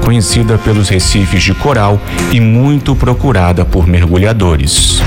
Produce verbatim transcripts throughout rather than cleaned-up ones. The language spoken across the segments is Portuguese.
conhecida pelos recifes de coral e muito procurada por mergulhadores.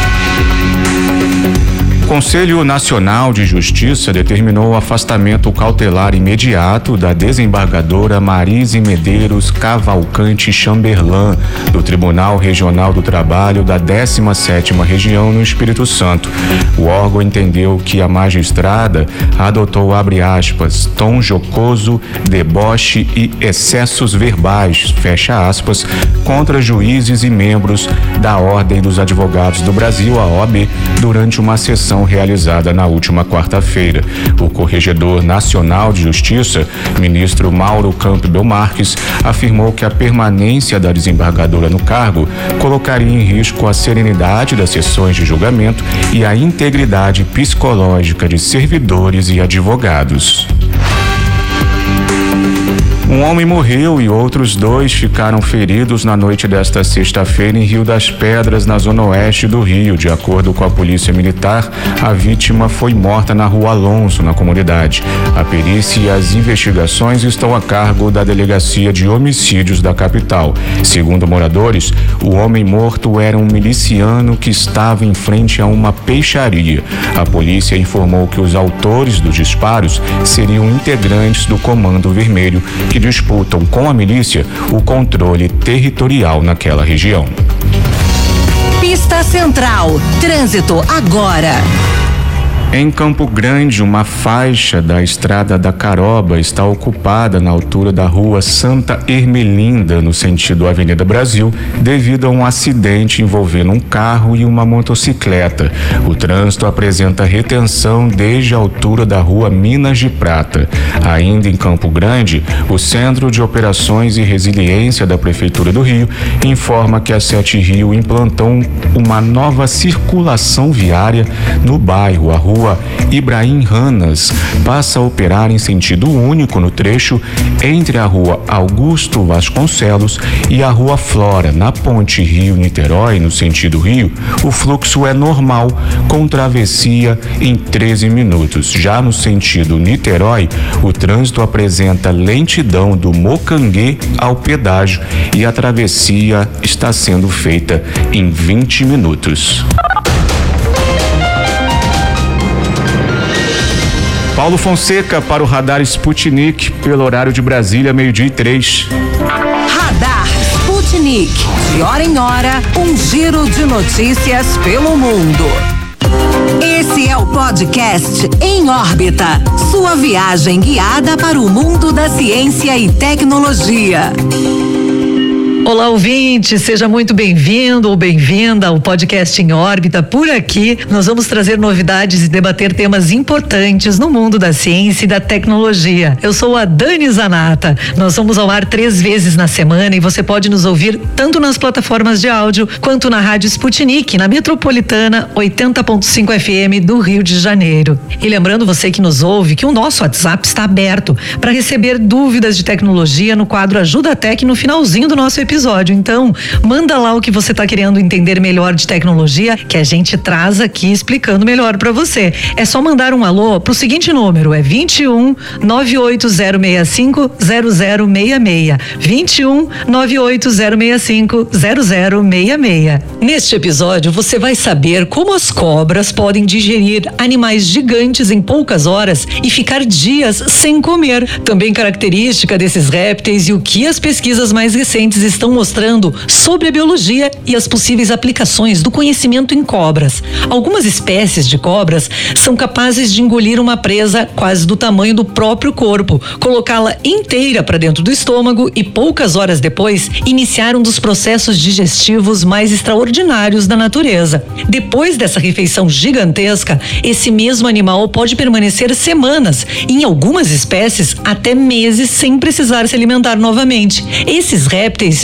O Conselho Nacional de Justiça determinou o afastamento cautelar imediato da desembargadora Marise Medeiros Cavalcante Chamberlain, do Tribunal Regional do Trabalho da décima sétima Região no Espírito Santo. O órgão entendeu que a magistrada adotou, abre aspas, tom jocoso, deboche e excessos verbais, fecha aspas, contra juízes e membros da Ordem dos Advogados do Brasil, a O A B, durante uma sessão realizada na última quarta-feira. O Corregedor Nacional de Justiça, ministro Mauro Campbell Marques, afirmou que a permanência da desembargadora no cargo colocaria em risco a serenidade das sessões de julgamento e a integridade psicológica de servidores e advogados. Um homem morreu e outros dois ficaram feridos na noite desta sexta-feira em Rio das Pedras, na zona oeste do Rio. De acordo com a Polícia Militar, a vítima foi morta na Rua Alonso, na comunidade. A perícia e as investigações estão a cargo da Delegacia de Homicídios da capital. Segundo moradores, o homem morto era um miliciano que estava em frente a uma peixaria. A polícia informou que os autores dos disparos seriam integrantes do Comando Vermelho, que disputam com a milícia o controle territorial naquela região. Pista Central, trânsito agora. Em Campo Grande, uma faixa da Estrada da Caroba está ocupada na altura da Rua Santa Ermelinda, no sentido Avenida Brasil, devido a um acidente envolvendo um carro e uma motocicleta. O trânsito apresenta retenção desde a altura da Rua Minas de Prata. Ainda em Campo Grande, o Centro de Operações e Resiliência da Prefeitura do Rio informa que a Sete Rio implantou uma nova circulação viária no bairro. A Rua Ibrahim Ranas passa a operar em sentido único no trecho entre a Rua Augusto Vasconcelos e a Rua Flora. Na ponte Rio-Niterói, no sentido Rio, o fluxo é normal, com travessia em treze minutos. Já no sentido Niterói, o trânsito apresenta lentidão do Mocanguê ao pedágio e a travessia está sendo feita em vinte minutos. Paulo Fonseca para o Radar Sputnik, pelo horário de Brasília, meio-dia e três. Radar Sputnik, de hora em hora, um giro de notícias pelo mundo. Esse é o podcast Em Órbita, sua viagem guiada para o mundo da ciência e tecnologia. Olá, ouvinte, seja muito bem-vindo ou bem-vinda ao podcast Em Órbita. Por aqui, nós vamos trazer novidades e debater temas importantes no mundo da ciência e da tecnologia. Eu sou a Dani Zanata. Nós vamos ao ar três vezes na semana e você pode nos ouvir tanto nas plataformas de áudio quanto na Rádio Sputnik, na Metropolitana oitenta ponto cinco F M do Rio de Janeiro. E lembrando você que nos ouve que o nosso WhatsApp está aberto para receber dúvidas de tecnologia no quadro Ajuda Tec no finalzinho do nosso episódio. Episódio. Então, manda lá o que você está querendo entender melhor de tecnologia, que a gente traz aqui explicando melhor para você. É só mandar um alô pro seguinte número, é vinte e um, nove oito zero seis cinco, zero zero seis seis. vinte e um, nove oito zero seis cinco, zero zero seis seis. Neste episódio, você vai saber como as cobras podem digerir animais gigantes em poucas horas e ficar dias sem comer. Também característica desses répteis e o que as pesquisas mais recentes estão mostrando sobre a biologia e as possíveis aplicações do conhecimento em cobras. Algumas espécies de cobras são capazes de engolir uma presa quase do tamanho do próprio corpo, colocá-la inteira para dentro do estômago e poucas horas depois iniciar um dos processos digestivos mais extraordinários da natureza. Depois dessa refeição gigantesca, esse mesmo animal pode permanecer semanas e, em algumas espécies, até meses sem precisar se alimentar novamente. Esses répteis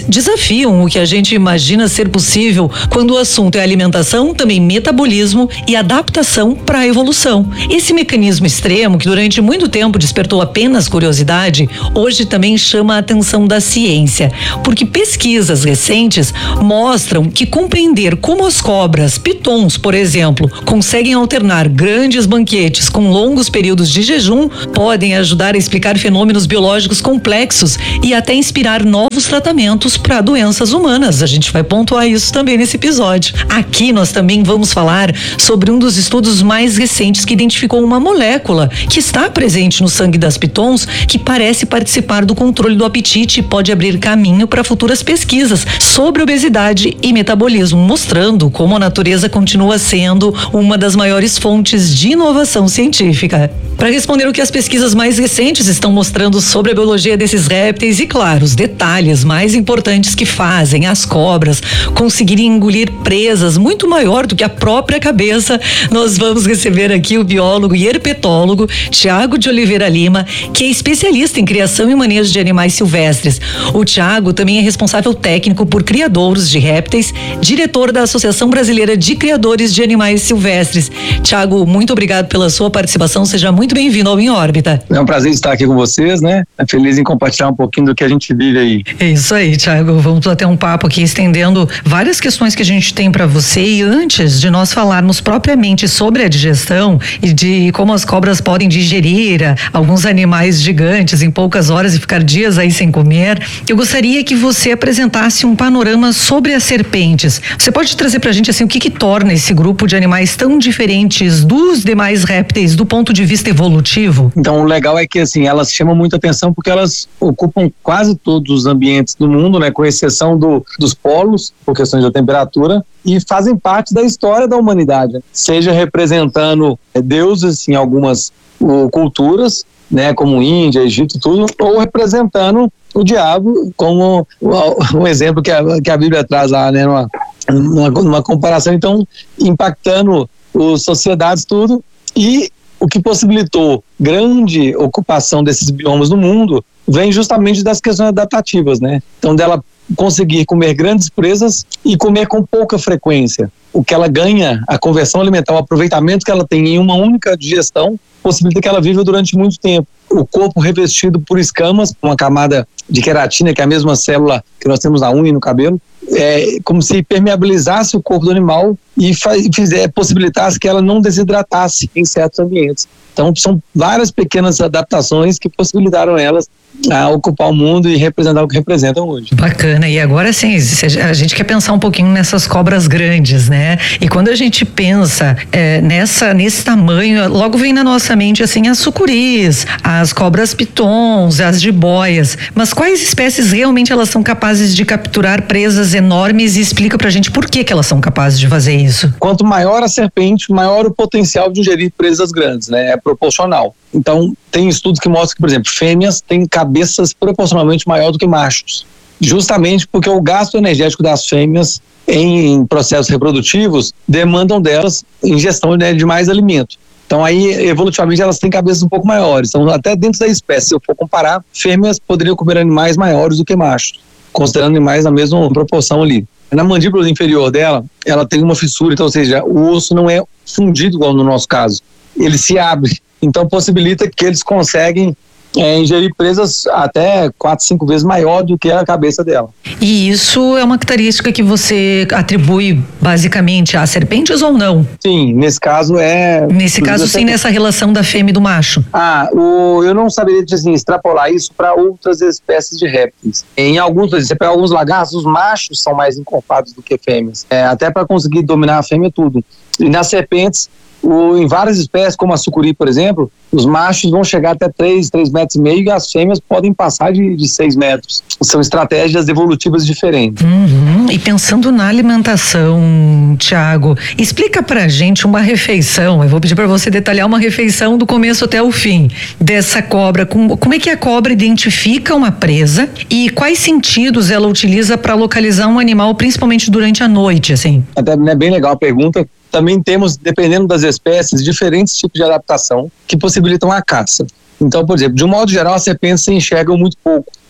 desafiam o que a gente imagina ser possível quando o assunto é alimentação, também metabolismo e adaptação para a evolução. Esse mecanismo extremo, que durante muito tempo despertou apenas curiosidade, hoje também chama a atenção da ciência, porque pesquisas recentes mostram que compreender como as cobras pitons, por exemplo, conseguem alternar grandes banquetes com longos períodos de jejum podem ajudar a explicar fenômenos biológicos complexos e até inspirar novos tratamentos para doenças humanas. A gente vai pontuar isso também nesse episódio. Aqui nós também vamos falar sobre um dos estudos mais recentes que identificou uma molécula que está presente no sangue das pitons que parece participar do controle do apetite e pode abrir caminho para futuras pesquisas sobre obesidade e metabolismo, mostrando como a natureza continua sendo uma das maiores fontes de inovação científica. Para responder o que as pesquisas mais recentes estão mostrando sobre a biologia desses répteis e, claro, os detalhes mais importantes que fazem as cobras conseguirem engolir presas muito maior do que a própria cabeça, nós vamos receber aqui o biólogo e herpetólogo Thiago de Oliveira Lima, que é especialista em criação e manejo de animais silvestres. O Thiago também é responsável técnico por criadouros de répteis, diretor da Associação Brasileira de Criadores de Animais Silvestres. Thiago, muito obrigado pela sua participação, seja muito bem-vindo ao Em Órbita. É um prazer estar aqui com vocês, né? É feliz em compartilhar um pouquinho do que a gente vive aí. É isso aí, Thiago. Vamos bater um papo aqui, estendendo várias questões que a gente tem para você. E antes de nós falarmos propriamente sobre a digestão e de como as cobras podem digerir alguns animais gigantes em poucas horas e ficar dias aí sem comer, eu gostaria que você apresentasse um panorama sobre as serpentes. Você pode trazer pra gente assim o que que torna esse grupo de animais tão diferentes dos demais répteis do ponto de vista evolutivo? Então, o legal é que assim, elas chamam muita atenção porque elas ocupam quase todos os ambientes do mundo, né, com exceção do, dos polos, por questões da temperatura, e fazem parte da história da humanidade, seja representando é, deuses em algumas uh, culturas, né, como Índia, Egito, tudo, ou representando o diabo, como um exemplo que a, que a Bíblia traz lá, né, numa, numa, numa comparação, então, impactando as sociedades, tudo, e o que possibilitou grande ocupação desses biomas no mundo vem justamente das questões adaptativas, né? Então, dela conseguir comer grandes presas e comer com pouca frequência. O que ela ganha, a conversão alimentar, o aproveitamento que ela tem em uma única digestão, possibilita que ela viva durante muito tempo. O corpo revestido por escamas, uma camada de queratina, que é a mesma célula que nós temos na unha e no cabelo, é como se permeabilizasse o corpo do animal e fizer, possibilitasse que ela não desidratasse em certos ambientes. Então, são várias pequenas adaptações que possibilitaram elas a ocupar o mundo e representar o que representam hoje. Bacana, e agora sim, a gente quer pensar um pouquinho nessas cobras grandes, né? E quando a gente pensa é, nessa, nesse tamanho, logo vem na nossa mente assim as sucuris, as cobras pitons, as jiboias, mas quais espécies realmente elas são capazes de capturar presas enormes e explica pra gente por que que elas são capazes de fazer isso? Quanto maior a serpente, maior o potencial de ingerir presas grandes, né? É proporcional. Então, tem estudos que mostram que, por exemplo, fêmeas têm cabeças proporcionalmente maior do que machos. Justamente porque o gasto energético das fêmeas em, em processos reprodutivos demandam delas ingestão, né, de mais alimento. Então, aí, evolutivamente, elas têm cabeças um pouco maiores. Então, até dentro da espécie, se eu for comparar, fêmeas poderiam comer animais maiores do que machos, considerando animais na mesma proporção ali. Na mandíbula inferior dela, ela tem uma fissura, então, ou seja, o osso não é fundido igual no nosso caso. Ele se abre. Então possibilita que eles conseguem é, ingerir presas até quatro, cinco vezes maior do que a cabeça dela. E isso é uma característica que você atribui basicamente às serpentes ou não? Sim, nesse caso é... Nesse caso sim, nessa relação da fêmea e do macho. Ah, o, eu não saberia assim, extrapolar isso para outras espécies de répteis. Em alguns, você pega alguns lagartos, os machos são mais encorpados do que fêmeas, é, até para conseguir dominar a fêmea tudo. E nas serpentes, O, em várias espécies, como a sucuri, por exemplo, os machos vão chegar até três, três metros e meio e as fêmeas podem passar de, de seis metros. São estratégias evolutivas diferentes. Uhum. E pensando na alimentação, Thiago, explica pra gente uma refeição, eu vou pedir pra você detalhar uma refeição do começo até o fim dessa cobra. Como, como é que a cobra identifica uma presa e quais sentidos ela utiliza para localizar um animal, principalmente durante a noite, assim? Até é bem legal a pergunta. Também temos, dependendo das espécies, diferentes tipos de adaptação que possibilitam a caça. Então, por exemplo, de um modo geral, as serpentes se enxergam muito pouco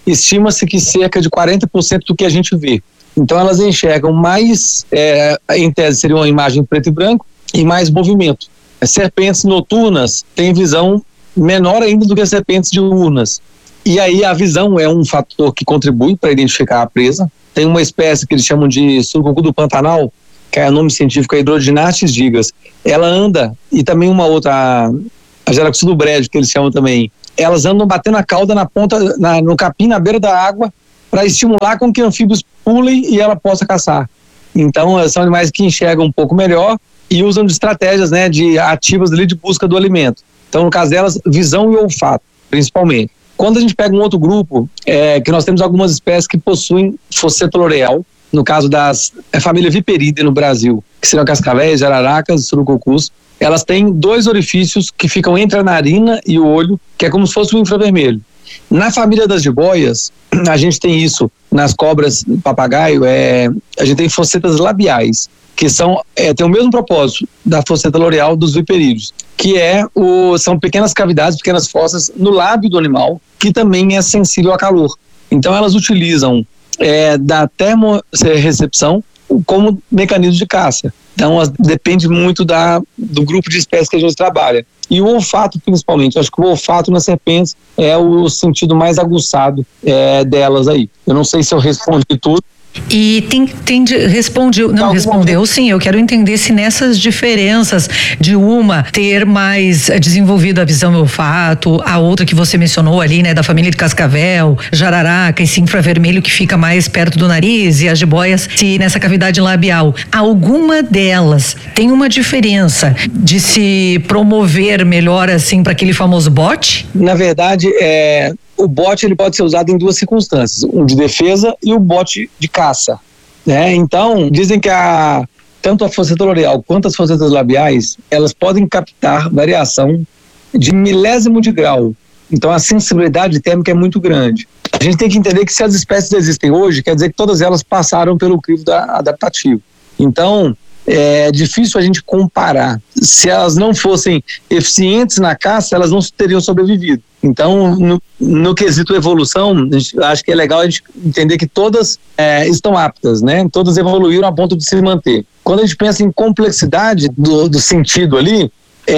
estima-se que cerca de quarenta por cento do que a gente vê. Então elas enxergam mais, é, em tese seria uma imagem preto e branco, e mais movimento. As serpentes noturnas têm visão menor ainda do que as serpentes diurnas. E aí a visão é um fator que contribui para identificar a presa. Tem uma espécie que eles chamam de surucucu do Pantanal, que é o nome científico é Hydrodynastes gigas. Ela anda, e também uma outra, a Jaracuçu do Brejo, que eles chamam também, elas andam batendo a cauda na ponta, na, no capim, na beira da água, para estimular com que anfíbios pulem e ela possa caçar. Então são animais que enxergam um pouco melhor e usam de estratégias, né, de ativas ali de busca do alimento. Então, no caso delas, visão e olfato, principalmente. Quando a gente pega um outro grupo, é, que nós temos algumas espécies que possuem fosseto loreal, no caso das é, família Viperidae no Brasil, que seriam cascavéis, jararacas, surucucus, elas têm dois orifícios que ficam entre a narina e o olho, que é como se fosse um infravermelho. Na família das jiboias, a gente tem isso nas cobras papagaio, é, a gente tem fossetas labiais, que são, é, tem o mesmo propósito da fosseta loreal dos viperídeos, que é o, são pequenas cavidades, pequenas fossas no lábio do animal, que também é sensível a calor. Então elas utilizam é, da termorrecepção como mecanismo de caça. Então depende muito da, do grupo de espécies que a gente trabalha. E o olfato principalmente, eu acho que o olfato nas serpentes é o sentido mais aguçado é, delas aí. Eu não sei se eu respondi tudo. E tem, tem de, responde, não Algum respondeu, momento. sim, eu quero entender se nessas diferenças de uma ter mais desenvolvido a visão e o olfato, a outra que você mencionou ali, né, da família de cascavel, jararaca, esse infravermelho que fica mais perto do nariz e as jiboias se nessa cavidade labial, alguma delas tem uma diferença de se promover melhor assim para aquele famoso bote? Na verdade, é... o bote ele pode ser usado em duas circunstâncias, um de defesa e o bote de caça, né? Então, dizem que a, tanto a fosseta loreal quanto as fossetas labiais, elas podem captar variação de milésimo de grau. Então, a sensibilidade térmica é muito grande. A gente tem que entender que se as espécies existem hoje, quer dizer que todas elas passaram pelo crivo da, adaptativo. Então, é difícil a gente comparar. Se elas não fossem eficientes na caça, elas não teriam sobrevivido. Então, no, no quesito evolução, a gente, acho que é legal a gente entender que todas é, estão aptas, né? Todas evoluíram a ponto de se manter. Quando a gente pensa em complexidade do, do sentido ali,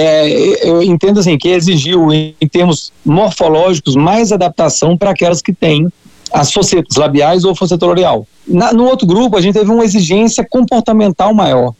é, eu entendo assim, que exigiu, em, em termos morfológicos, mais adaptação para aquelas que têm as fossetas labiais ou fosseta loreal. Na, no outro grupo, a gente teve uma exigência comportamental maior.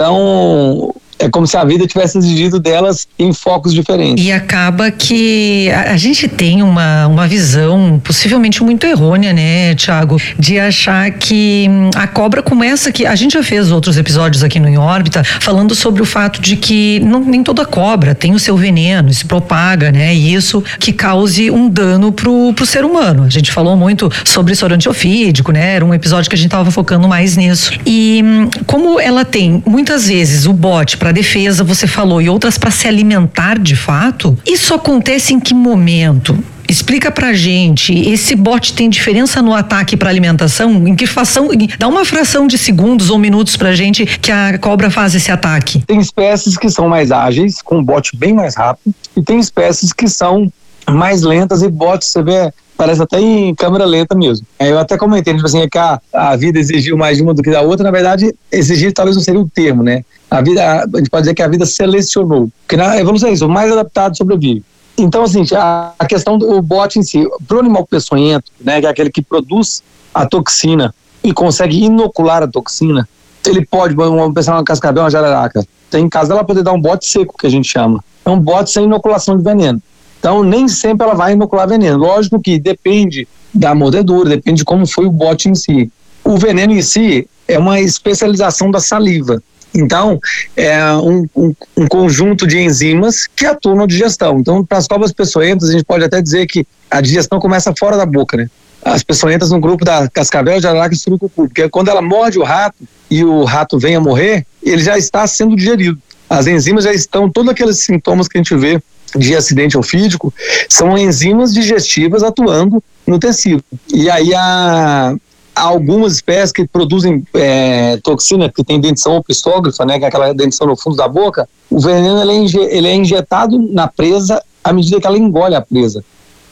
Então, é como se a vida tivesse exigido delas em focos diferentes. E acaba que a, a gente tem uma, uma visão possivelmente muito errônea, né, Thiago, de achar que hum, a cobra começa que a gente já fez outros episódios aqui no Em Órbita falando sobre o fato de que não, nem toda cobra tem o seu veneno, se propaga, né, e isso que cause um dano pro, pro ser humano. A gente falou muito sobre soro antiofídico, né, era um episódio que a gente tava focando mais nisso. E hum, como ela tem muitas vezes o bote para defesa, você falou, e outras para se alimentar de fato, isso acontece em que momento? Explica pra gente, esse bote tem diferença no ataque para alimentação? Em que fação, dá uma fração de segundos ou minutos pra gente que a cobra faz esse ataque. Tem espécies que são mais ágeis, com bote bem mais rápido, e tem espécies que são mais lentas e botes, você vê, parece até em câmera lenta mesmo. Eu até comentei, tipo assim, que a, a vida exigiu mais de uma do que da outra. Na verdade, exigir talvez não seria o termo, né? A vida, a gente pode dizer que a vida selecionou, porque na evolução é isso, o mais adaptado sobrevive. Então, assim, a, a questão do bote em si, pro animal peçonhento, né, que é aquele que produz a toxina e consegue inocular a toxina, ele pode, vamos pensar uma cascavel, uma jararaca, tem caso dela poder dar um bote seco, que a gente chama, é um bote sem inoculação de veneno. Então, nem sempre ela vai inocular veneno. Lógico que depende da mordedura, depende de como foi o bote em si. O veneno em si é uma especialização da saliva. Então, é um, um, um conjunto de enzimas que atuam na digestão. Então, para as cobras peçonhentas, a gente pode até dizer que a digestão começa fora da boca, né? As peçonhentas no grupo da cascavel, jararaca e surucucu, porque quando ela morde o rato e o rato vem a morrer, ele já está sendo digerido. As enzimas já estão, todos aqueles sintomas que a gente vê de acidente ofídico, são enzimas digestivas atuando no tecido. E aí há, há algumas espécies que produzem é, toxina, que tem dentição opistógrafa, né, que é aquela dentição no fundo da boca. O veneno ele é, inje, ele é injetado na presa à medida que ela engole a presa.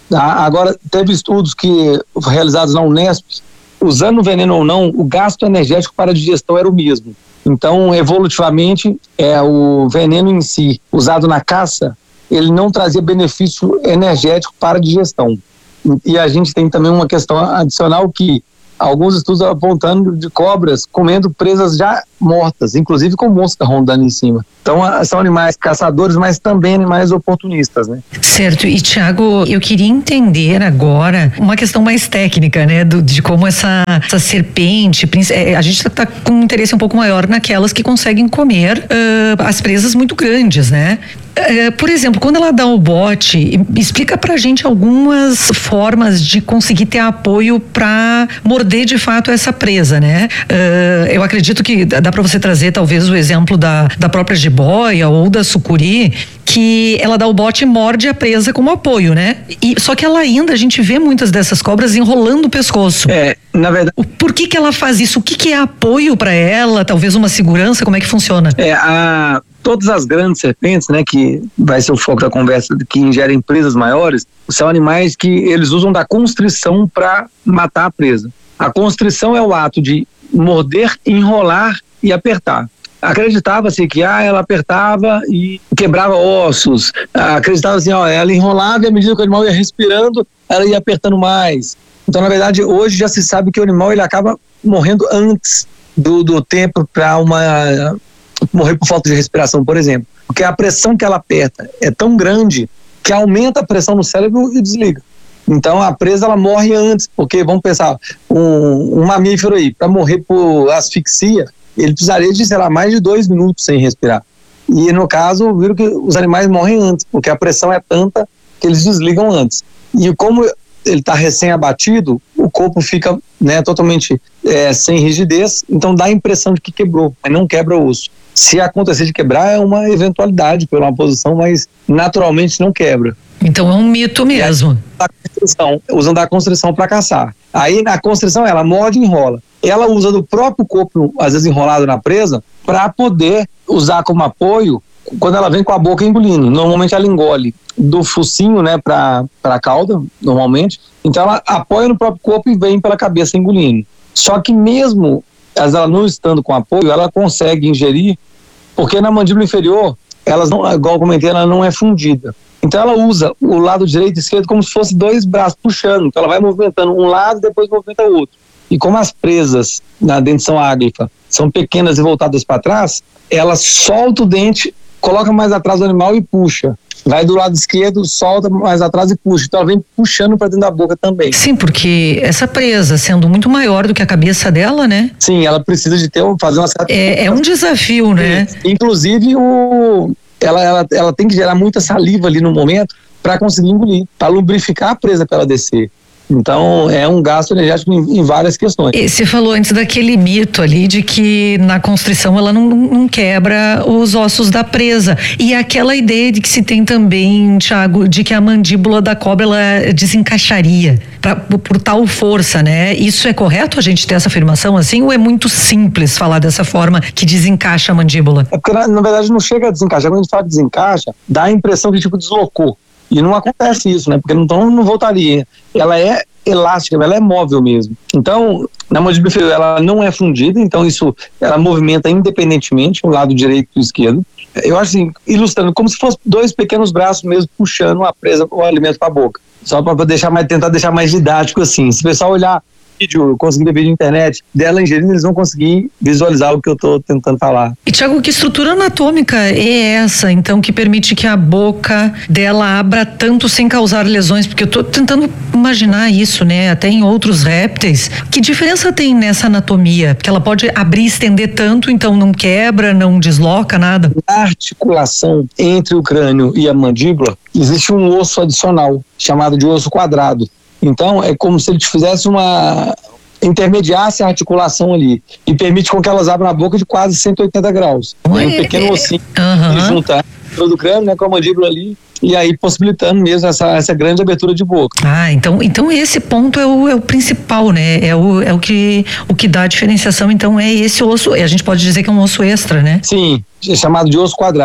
Agora, teve estudos que realizados na Unesp, usando o veneno ou não, o gasto energético para a digestão era o mesmo. Então, evolutivamente, é, o veneno em si, usado na caça, ele não trazia benefício energético para a digestão. E a gente tem também uma questão adicional que alguns estudos apontando de cobras comendo presas já mortas, inclusive com mosca rondando em cima. Então, são animais caçadores, mas também animais oportunistas, né? Certo. E, Tiago, eu queria entender agora uma questão mais técnica, né? Do, de como essa, essa serpente, a gente está com um interesse um pouco maior naquelas que conseguem comer uh, as presas muito grandes, né? Uh, por exemplo, quando ela dá o bote, explica pra gente algumas formas de conseguir ter apoio para morder de fato essa presa, né? Uh, eu acredito que dá para você trazer talvez o exemplo da, da própria jiboia ou da sucuri, que ela dá o bote e morde a presa como apoio, né? E, só que ela ainda, a gente vê muitas dessas cobras enrolando o pescoço. É, na verdade... Por que que ela faz isso? O que que é apoio para ela? Talvez uma segurança? Como é que funciona? É, a... Todas as grandes serpentes, né, que vai ser o foco da conversa, que ingerem presas maiores, são animais que eles usam da constrição para matar a presa. A constrição é o ato de morder, enrolar e apertar. Acreditava-se que ah, ela apertava e quebrava ossos. Acreditava-se, ó, ela enrolava e à medida que o animal ia respirando, ela ia apertando mais. Então, na verdade, hoje já se sabe que o animal ele acaba morrendo antes do, do tempo para uma... morrer por falta de respiração, por exemplo. Porque a pressão que ela aperta é tão grande que aumenta a pressão no cérebro e desliga. Então a presa ela morre antes, porque vamos pensar, um, um mamífero aí, para morrer por asfixia, ele precisaria de, sei lá, mais de dois minutos sem respirar. E no caso, viram que os animais morrem antes, porque a pressão é tanta que eles desligam antes. E como ele está recém-abatido, o corpo fica, né, totalmente é, sem rigidez, então dá a impressão de que quebrou, mas não quebra o osso. Se acontecer de quebrar, é uma eventualidade pela uma posição, mas naturalmente não quebra. Então é um mito mesmo. A constrição, usando a constrição para caçar. Aí na constrição ela morde e enrola. Ela usa do próprio corpo, às vezes enrolado na presa, para poder usar como apoio quando ela vem com a boca engolindo. Normalmente ela engole do focinho, né, para a cauda, normalmente. Então ela apoia no próprio corpo e vem pela cabeça engolindo. Só que mesmo ela não estando com apoio, ela consegue ingerir, porque na mandíbula inferior, elas não, igual eu comentei, ela não é fundida. Então ela usa o lado direito e esquerdo como se fosse dois braços puxando. Então ela vai movimentando um lado e depois movimenta o outro. E como as presas na dentição áglifa são pequenas e voltadas para trás, ela solta o dente, coloca mais atrás do animal e puxa. Vai do lado esquerdo, solta mais atrás e puxa. Então ela vem puxando para dentro da boca também. Sim, porque essa presa sendo muito maior do que a cabeça dela, né? Sim, ela precisa de ter, fazer uma certa... É, é um desafio, né? Sim. Inclusive, o, ela, ela, ela tem que gerar muita saliva ali no momento para conseguir engolir, para lubrificar a presa para ela descer. Então, é um gasto energético em, em várias questões. E você falou antes daquele mito ali de que na constrição ela não, não quebra os ossos da presa. E aquela ideia de que se tem também, Tiago, de que a mandíbula da cobra ela desencaixaria pra, por tal força, né? Isso é correto a gente ter essa afirmação assim? Ou é muito simples falar dessa forma que desencaixa a mandíbula? É porque, na, na verdade, não chega a desencaixar. Quando a gente fala desencaixa, dá a impressão que tipo deslocou. E não acontece isso, né? Porque então não voltaria. Ela é elástica, ela é móvel mesmo. Então, na mandíbula inferior ela não é fundida, então isso ela movimenta independentemente o lado direito e o esquerdo. Eu acho assim, ilustrando, como se fosse dois pequenos braços mesmo puxando a presa, o alimento para a boca. Só para deixar mais, tentar deixar mais didático assim. Se o pessoal olhar vídeo, conseguir ver vídeo na internet dela ingerindo, eles vão conseguir visualizar o que eu estou tentando falar. E Tiago, que estrutura anatômica é essa, então, que permite que a boca dela abra tanto sem causar lesões? Porque eu estou tentando imaginar isso, né? Até em outros répteis. Que diferença tem nessa anatomia? Porque ela pode abrir e estender tanto, então não quebra, não desloca nada? Na articulação entre o crânio e a mandíbula, existe um osso adicional, chamado de osso quadrado. Então, é como se ele te fizesse uma... intermediasse a articulação ali e permite com que elas abram a boca de quase cento e oitenta graus. É um pequeno ossinho uhum. que junta do crânio, né, com a mandíbula ali, e aí possibilitando mesmo essa, essa grande abertura de boca. Ah, então, então esse ponto é o, é o principal, né? É o, é o que, o que dá a diferenciação, então é esse osso, a gente pode dizer que é um osso extra, né? Sim, é chamado de osso quadrado.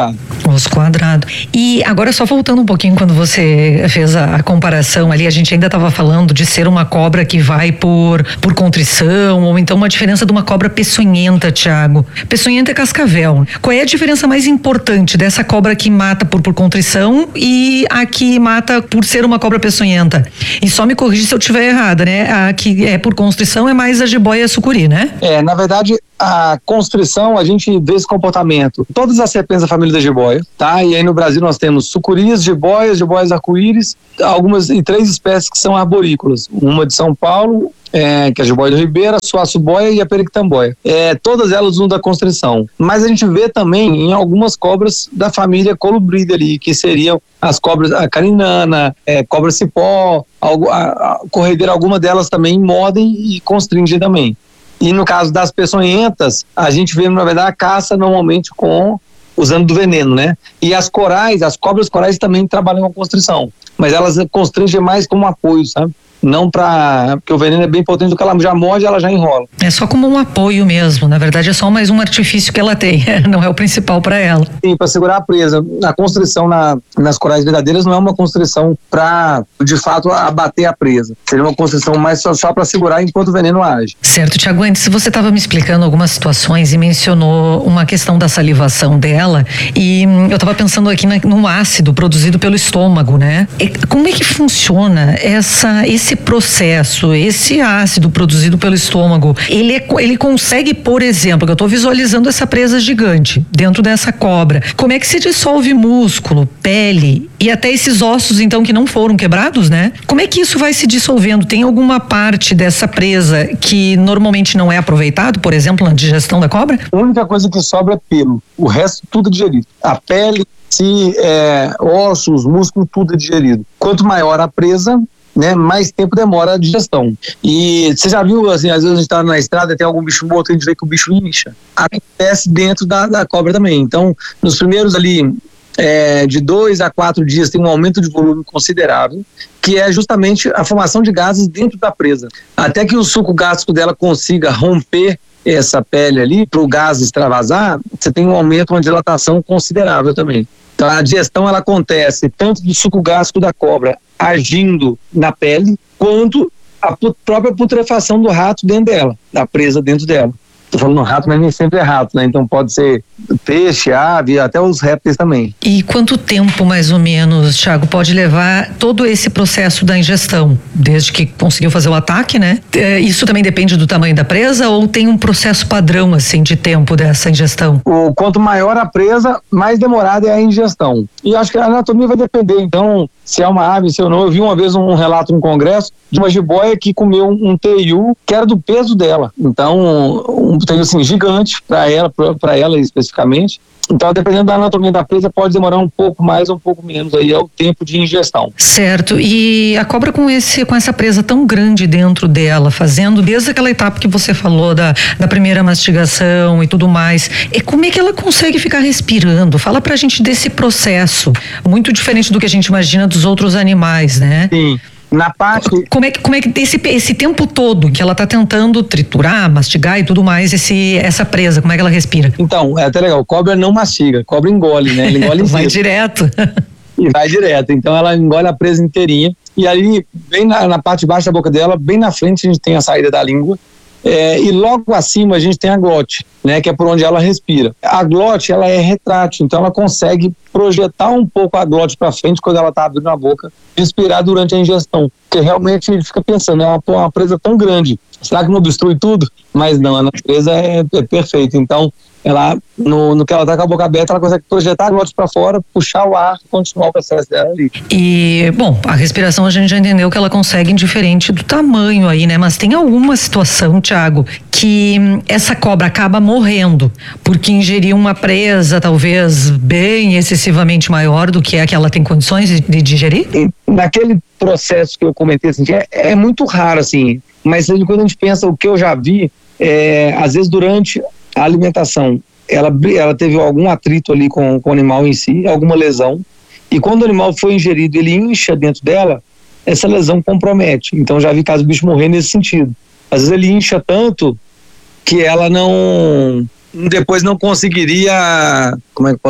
Osso quadrado. E agora só voltando um pouquinho quando você fez a, a comparação ali, a gente ainda estava falando de ser uma cobra que vai por, por contrição, ou então uma diferença de uma cobra peçonhenta, Tiago. Peçonhenta é cascavel. Qual é a diferença mais importante dessa cobra que mata por, por contrição e a que mata por ser uma cobra peçonhenta? E só me corrige se eu estiver errada, né? A que é por constrição é mais a jiboia sucuri, né? É, na verdade, a constrição, a gente vê esse comportamento. Todas as serpentes da família da jiboia, tá? E aí no Brasil nós temos sucuris, jiboias, jiboias arco-íris, algumas e três espécies que são arborícolas. Uma de São Paulo, é, que é a jiboia do Ribeira, a suaçuboia e a periquitamboia. É, todas elas usam da constrição. Mas a gente vê também em algumas cobras da família colubrida ali, que seriam as cobras, a caninana, é, cobra cipó, a, a, a corredeira, alguma delas também mordem e constringem também. E no caso das peçonhentas, a gente vê, na verdade, a caça normalmente com usando do veneno, né? E as corais, as cobras corais também trabalham com constrição, mas elas constringem mais como apoio, sabe? Não pra... porque o veneno é bem potente, do que ela já morde, ela já enrola. É só como um apoio mesmo, na verdade é só mais um artifício que ela tem, não é o principal para ela. Sim, para segurar a presa. A constrição na, nas corais verdadeiras não é uma constrição para, de fato, abater a presa. Seria uma constrição mais só, só para segurar enquanto o veneno age. Certo, Tiago, antes você estava me explicando algumas situações e mencionou uma questão da salivação dela, e hum, eu estava pensando aqui na, no ácido produzido pelo estômago, né? E como é que funciona essa, esse Esse processo, esse ácido produzido pelo estômago, ele, é, ele consegue, por exemplo, eu estou visualizando essa presa gigante dentro dessa cobra, como é que se dissolve músculo, pele e até esses ossos então que não foram quebrados, né? Como é que isso vai se dissolvendo? Tem alguma parte dessa presa que normalmente não é aproveitado, por exemplo, na digestão da cobra? A única coisa que sobra é pelo, o resto tudo é digerido. A pele, se é, ossos, músculos, tudo é digerido. Quanto maior a presa, né, mais tempo demora a digestão. E você já viu, assim, às vezes a gente tá na estrada, tem algum bicho morto, a gente vê que o bicho incha. Acontece dentro da, da cobra também. Então, nos primeiros ali, é, de dois a quatro dias, tem um aumento de volume considerável, que é justamente a formação de gases dentro da presa. Até que o suco gástrico dela consiga romper essa pele ali, para o gás extravasar, você tem um aumento, uma dilatação considerável também. Então, a digestão, ela acontece tanto do suco gástrico da cobra agindo na pele, quanto a própria putrefação do rato dentro dela, da presa dentro dela. Estou falando rato, mas nem sempre é rato, né? Então pode ser peixe, ave, até os répteis também. E quanto tempo, mais ou menos, Tiago, pode levar todo esse processo da ingestão? Desde que conseguiu fazer o ataque, né? Isso também depende do tamanho da presa ou tem um processo padrão, assim, de tempo dessa ingestão? O, quanto maior a presa, mais demorada é a ingestão. E acho que a anatomia vai depender, então, se é uma ave, se ou não. Eu vi uma vez um relato no congresso de uma jiboia que comeu um, um teiu que era do peso dela. Então, um teiu assim, gigante para ela, para ela especificamente. Então, dependendo da anatomia da presa, pode demorar um pouco mais ou um pouco menos, aí é o tempo de ingestão. Certo, e a cobra com, esse, com essa presa tão grande dentro dela, fazendo desde aquela etapa que você falou da, da primeira mastigação e tudo mais, e como é que ela consegue ficar respirando? Fala pra gente desse processo, muito diferente do que a gente imagina dos outros animais, né? Sim. Na parte... Como é que, como é que esse, esse tempo todo que ela tá tentando triturar, mastigar e tudo mais, esse, essa presa, como é que ela respira? Então, é até legal, cobra não mastiga, cobra engole, né? Ele engole vai direto. E vai direto, então ela engole a presa inteirinha, e aí, bem na, na parte de baixo da boca dela, bem na frente a gente tem a saída da língua, é, e logo acima a gente tem a glote, né, que é por onde ela respira. A glote, ela é retrátil, então ela consegue projetar um pouco a glote para frente quando ela está abrindo a boca, respirar durante a ingestão, porque realmente a gente fica pensando, é uma, uma presa tão grande, será que não obstrui tudo? Mas não, a presa é, é perfeita, então ela, no, no que ela está com a boca aberta, ela consegue projetar a glote para fora, puxar o ar e continuar o processo dela ali. E, bom, a respiração a gente já entendeu que ela consegue indiferente do tamanho aí, né? Mas tem alguma situação, Tiago, que essa cobra acaba morrendo porque ingeriu uma presa talvez bem excessivamente maior do que a que ela tem condições de, de digerir? E naquele processo que eu comentei, assim, é, é muito raro, assim, mas quando a gente pensa o que eu já vi, é, às vezes durante a alimentação, ela, ela teve algum atrito ali com, com o animal em si, alguma lesão, e quando o animal foi ingerido, ele incha dentro dela, essa lesão compromete. Então já vi caso do bicho morrer nesse sentido. Às vezes ele incha tanto que ela não, depois não conseguiria, como é que eu posso falar?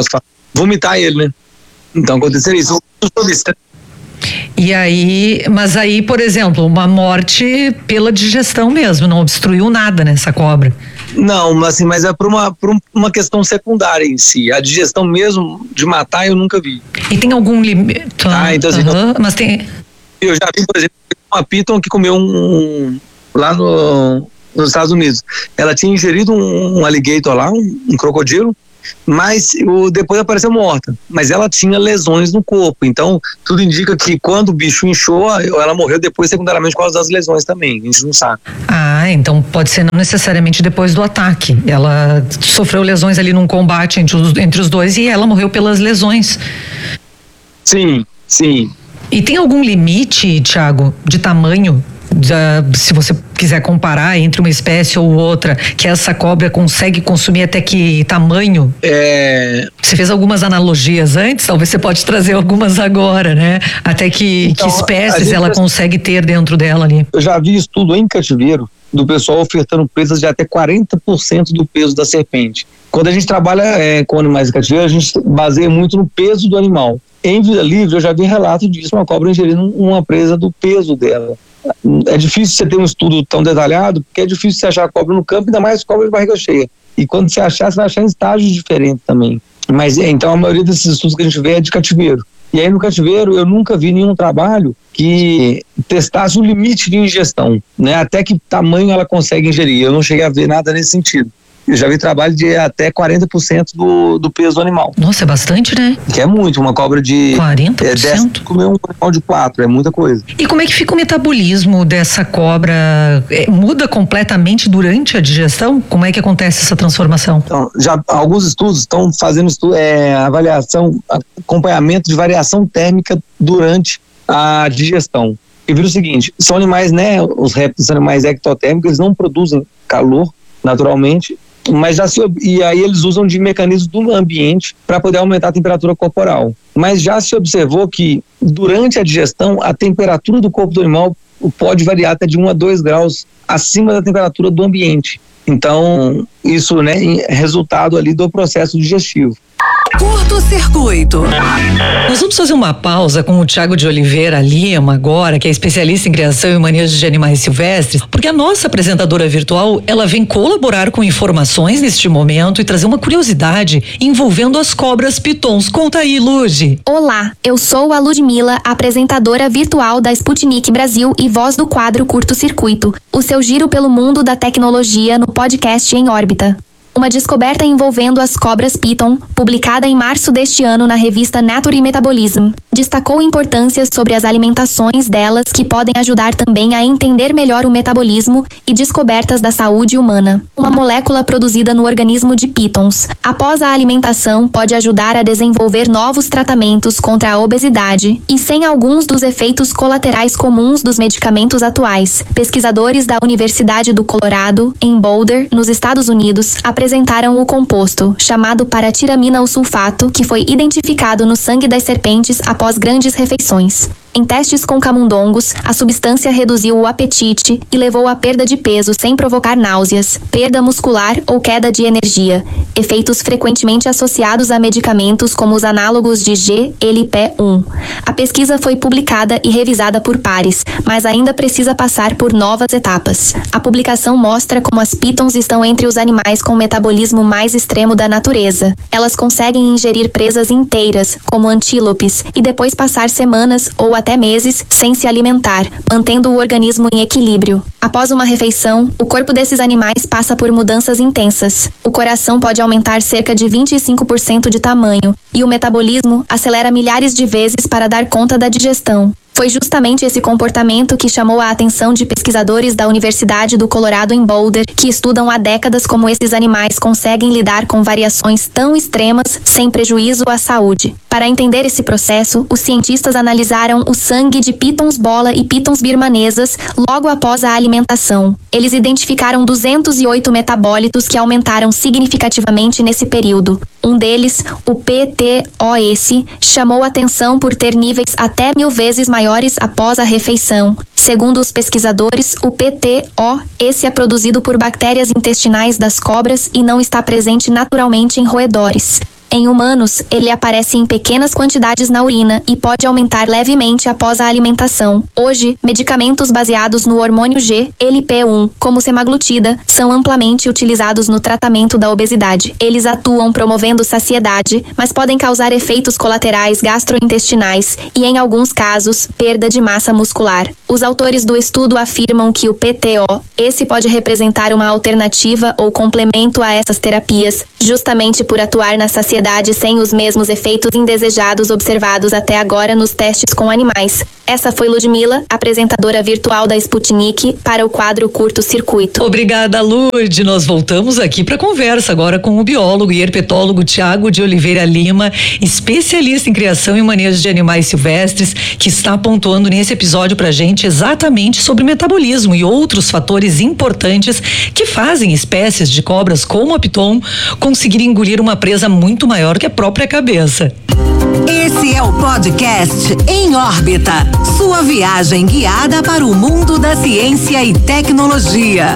vomitar ele, né? Então aconteceria isso. E aí, mas aí, por exemplo, uma morte pela digestão mesmo, não obstruiu nada nessa cobra. Não, assim, mas é por uma, por uma questão secundária em si. A digestão mesmo de matar eu nunca vi. E tem algum limite? Ah, então assim, uhum, mas tem... Eu já vi, por exemplo, uma piton que comeu um, um lá no, nos Estados Unidos. Ela tinha ingerido um, um alligator lá, um, um crocodilo, mas o, depois apareceu morta. Mas ela tinha lesões no corpo, então tudo indica que quando o bicho inchou, ela morreu depois secundariamente por causa das lesões também, a gente não sabe. Ah, então pode ser não necessariamente depois do ataque. Ela sofreu lesões ali num combate entre os, entre os dois e ela morreu pelas lesões. Sim, sim. E tem algum limite, Thiago, de tamanho? Uh, se você quiser comparar entre uma espécie ou outra, que essa cobra consegue consumir até que tamanho? É... Você fez algumas analogias antes, talvez você pode trazer algumas agora, né? Até que, então, que espécies ela consegue ter dentro dela ali? Eu já vi estudo em cativeiro do pessoal ofertando presas de até quarenta por cento do peso da serpente. Quando a gente trabalha é, com animais em cativeiro, a gente baseia muito no peso do animal. Em vida livre, eu já vi relato disso, uma cobra ingerindo uma presa do peso dela. É difícil você ter um estudo tão detalhado, porque é difícil você achar a cobra no campo, ainda mais cobra de barriga cheia. E quando você achar, você vai achar em estágios diferentes também. Mas então a maioria desses estudos que a gente vê é de cativeiro. E aí no cativeiro eu nunca vi nenhum trabalho que testasse o limite de ingestão, né? Até que tamanho ela consegue ingerir. Eu não cheguei a ver nada nesse sentido. Eu já vi trabalho de até quarenta por cento do, do peso do animal. Nossa, é bastante, né? Que é muito, uma cobra de quarenta por cento? É, comer um animal de quatro, é muita coisa. E como é que fica o metabolismo dessa cobra? É, muda completamente durante a digestão? Como é que acontece essa transformação? Então, já alguns estudos estão fazendo estudo, é, avaliação, acompanhamento de variação térmica durante a digestão. E viram o seguinte, são animais, né, os répteis são animais ectotérmicos, eles não produzem calor naturalmente, mas já se, e aí eles usam de mecanismos do ambiente para poder aumentar a temperatura corporal. Mas já se observou que durante a digestão a temperatura do corpo do animal pode variar até de um a dois graus acima da temperatura do ambiente. Então isso, né, é resultado ali do processo digestivo. Curto-circuito. Nós vamos fazer uma pausa com o Thiago de Oliveira Lima agora, que é especialista em criação e manejo de animais silvestres, porque a nossa apresentadora virtual, ela vem colaborar com informações neste momento e trazer uma curiosidade envolvendo as cobras pitons. Conta aí, Lud. Olá, eu sou a Ludmila, apresentadora virtual da Sputnik Brasil e voz do quadro Curto-circuito, o seu giro pelo mundo da tecnologia no podcast Em Órbita. Uma descoberta envolvendo as cobras piton, publicada em março deste ano na revista Nature Metabolism, destacou importâncias sobre as alimentações delas que podem ajudar também a entender melhor o metabolismo e descobertas da saúde humana. Uma molécula produzida no organismo de pitons, após a alimentação, pode ajudar a desenvolver novos tratamentos contra a obesidade e sem alguns dos efeitos colaterais comuns dos medicamentos atuais. Pesquisadores da Universidade do Colorado, em Boulder, nos Estados Unidos, apresentaram o composto, chamado paratiramina sulfato, que foi identificado no sangue das serpentes após grandes refeições. Em testes com camundongos, a substância reduziu o apetite e levou à perda de peso sem provocar náuseas, perda muscular ou queda de energia, efeitos frequentemente associados a medicamentos como os análogos de G L P um. A pesquisa foi publicada e revisada por pares, mas ainda precisa passar por novas etapas. A publicação mostra como as pitons estão entre os animais com o metabolismo mais extremo da natureza. Elas conseguem ingerir presas inteiras, como antílopes, e depois passar semanas ou até meses sem se alimentar, mantendo o organismo em equilíbrio. Após uma refeição, o corpo desses animais passa por mudanças intensas. O coração pode aumentar cerca de vinte e cinco por cento de tamanho e o metabolismo acelera milhares de vezes para dar conta da digestão. Foi justamente esse comportamento que chamou a atenção de pesquisadores da Universidade do Colorado em Boulder, que estudam há décadas como esses animais conseguem lidar com variações tão extremas sem prejuízo à saúde. Para entender esse processo, os cientistas analisaram o sangue de pitons bola e pitons birmanesas logo após a alimentação. Eles identificaram duzentos e oito metabólitos que aumentaram significativamente nesse período. Um deles, o P T O S, chamou atenção por ter níveis até mil vezes maiores após a refeição. Segundo os pesquisadores, o P T O S é produzido por bactérias intestinais das cobras e não está presente naturalmente em roedores. Em humanos, ele aparece em pequenas quantidades na urina e pode aumentar levemente após a alimentação. Hoje, medicamentos baseados no hormônio G, L P um, como semaglutida, são amplamente utilizados no tratamento da obesidade. Eles atuam promovendo saciedade, mas podem causar efeitos colaterais gastrointestinais e, em alguns casos, perda de massa muscular. Os autores do estudo afirmam que o P T O, esse pode representar uma alternativa ou complemento a essas terapias, justamente por atuar na saciedade sem os mesmos efeitos indesejados observados até agora nos testes com animais. Essa foi Ludmila, apresentadora virtual da Sputnik, para o quadro Curto Circuito. Obrigada, Lud. Nós voltamos aqui para conversa agora com o biólogo e herpetólogo Tiago de Oliveira Lima, especialista em criação e manejo de animais silvestres, que está pontuando nesse episódio pra gente exatamente sobre metabolismo e outros fatores importantes que fazem espécies de cobras como a piton conseguir engolir uma presa muito maior que a própria cabeça. Esse é o podcast Em Órbita, sua viagem guiada para o mundo da ciência e tecnologia.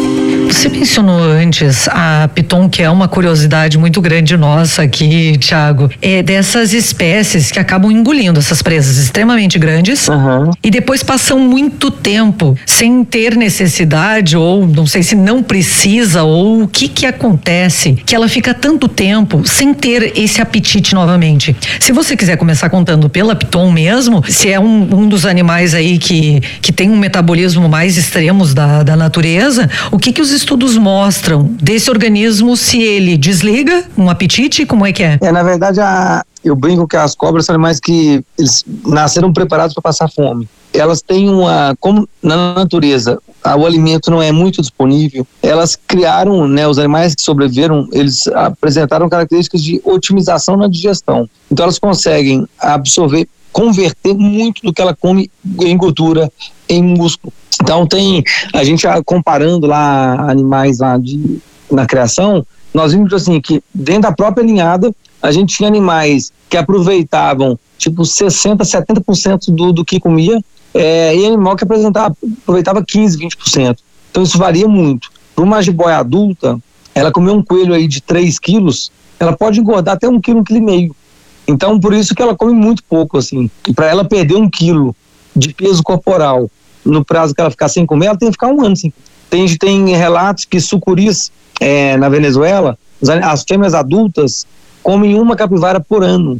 Você mencionou antes a piton, que é uma curiosidade muito grande nossa aqui, Thiago, é dessas espécies que acabam engolindo essas presas extremamente grandes, uhum, e depois passam muito tempo sem ter necessidade, ou não sei se não precisa, ou o que que acontece que ela fica tanto tempo sem ter esse apetite novamente. Se você quiser começar contando pela piton mesmo, se é um, um dos animais aí que, que tem um metabolismo mais extremos da, da natureza, o que que os estudos mostram desse organismo, se ele desliga um apetite, como é que é? É, na verdade, a, eu brinco que as cobras são animais que eles nasceram preparados para passar fome. Elas têm uma, como na natureza o alimento não é muito disponível, elas criaram, né, os animais que sobreviveram, eles apresentaram características de otimização na digestão. Então elas conseguem absorver, converter muito do que ela come em gordura, em músculo. Então tem, a gente comparando lá animais lá de, na criação, nós vimos assim que dentro da própria ninhada a gente tinha animais que aproveitavam tipo sessenta, setenta por cento do, do que comia, é, e animal que apresentava, aproveitava quinze, vinte por cento. Então isso varia muito. Para uma jiboia adulta, ela comer um coelho aí de três quilos, ela pode engordar até um quilo, um quilo e meio. Então por isso que ela come muito pouco, assim. E para ela perder um quilo de peso corporal no prazo que ela ficar sem comer, ela tem que ficar um ano sem comer. Tem, tem relatos que sucuris é, na Venezuela, as fêmeas adultas comem uma capivara por ano.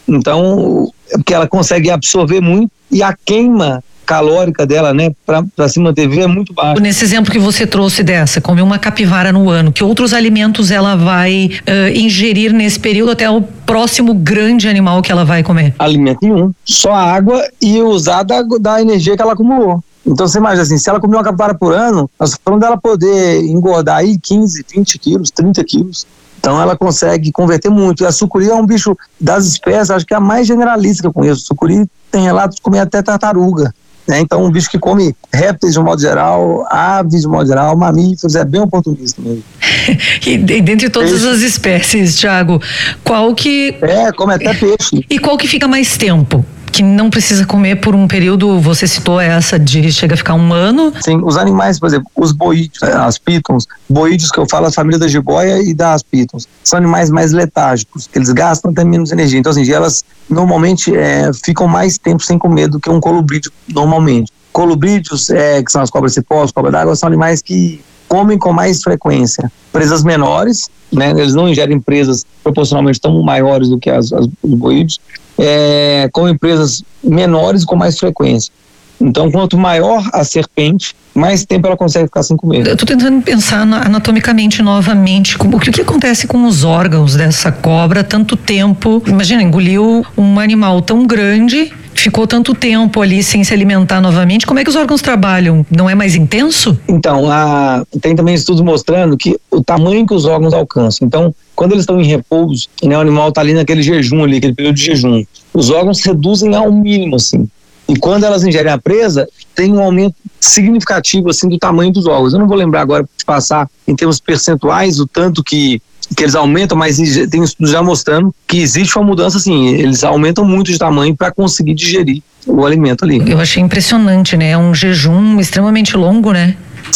Então, porque ela consegue absorver muito e a queima calórica dela, né, para se manter viva é muito baixa. Nesse exemplo que você trouxe dessa, come uma capivara no ano, que outros alimentos ela vai uh, ingerir nesse período até o próximo grande animal que ela vai comer? Alimento nenhum, só água e usar da, da energia que ela acumulou. Então você imagina assim, se ela comer uma capivara por ano, nós estamos falando dela poder engordar aí quinze, vinte quilos, trinta quilos. Então ela consegue converter muito. E a sucuri é um bicho das espécies, acho que é a mais generalista que eu conheço. Sucuri tem relatos de comer até tartaruga, né? Então um bicho que come répteis de um modo geral, aves de um modo geral, mamíferos, é bem oportunista mesmo. E dentre todas peixe. As espécies, Thiago, qual que... É, come até peixe. E qual que fica mais tempo? Que não precisa comer por um período, você citou essa de chega a ficar um ano? Sim, os animais, por exemplo, os boídeos, as pitons, boídeos que eu falo, a família da jiboia e das pitons, são animais mais letárgicos, que eles gastam até menos energia. Então, assim, elas normalmente é, ficam mais tempo sem comer do que um colubrídeo normalmente. Colubrídeos, é, que são as cobras cipós, cobra d'água, são animais que comem com mais frequência. Presas menores, né, eles não ingerem presas proporcionalmente tão maiores do que as, as, os boídeos, É, com empresas menores com mais frequência. Então, quanto maior a serpente, mais tempo ela consegue ficar sem comer. Eu estou tentando pensar anatomicamente novamente, como, o que, que acontece com os órgãos dessa cobra tanto tempo. Imagina, engoliu um animal tão grande, ficou tanto tempo ali sem se alimentar novamente. Como é que os órgãos trabalham? Não é mais intenso? Então, a, tem também estudos mostrando que o tamanho que os órgãos alcançam. Então, quando eles estão em repouso, né, o animal está ali naquele jejum ali, aquele período de jejum, os órgãos reduzem ao mínimo, assim. E quando elas ingerem a presa, tem um aumento significativo, assim, do tamanho dos órgãos. Eu não vou lembrar agora de passar em termos percentuais o tanto que, que eles aumentam, mas tem estudos já mostrando que existe uma mudança, assim, eles aumentam muito de tamanho para conseguir digerir o alimento ali. Eu achei impressionante, né? É um jejum extremamente longo, né?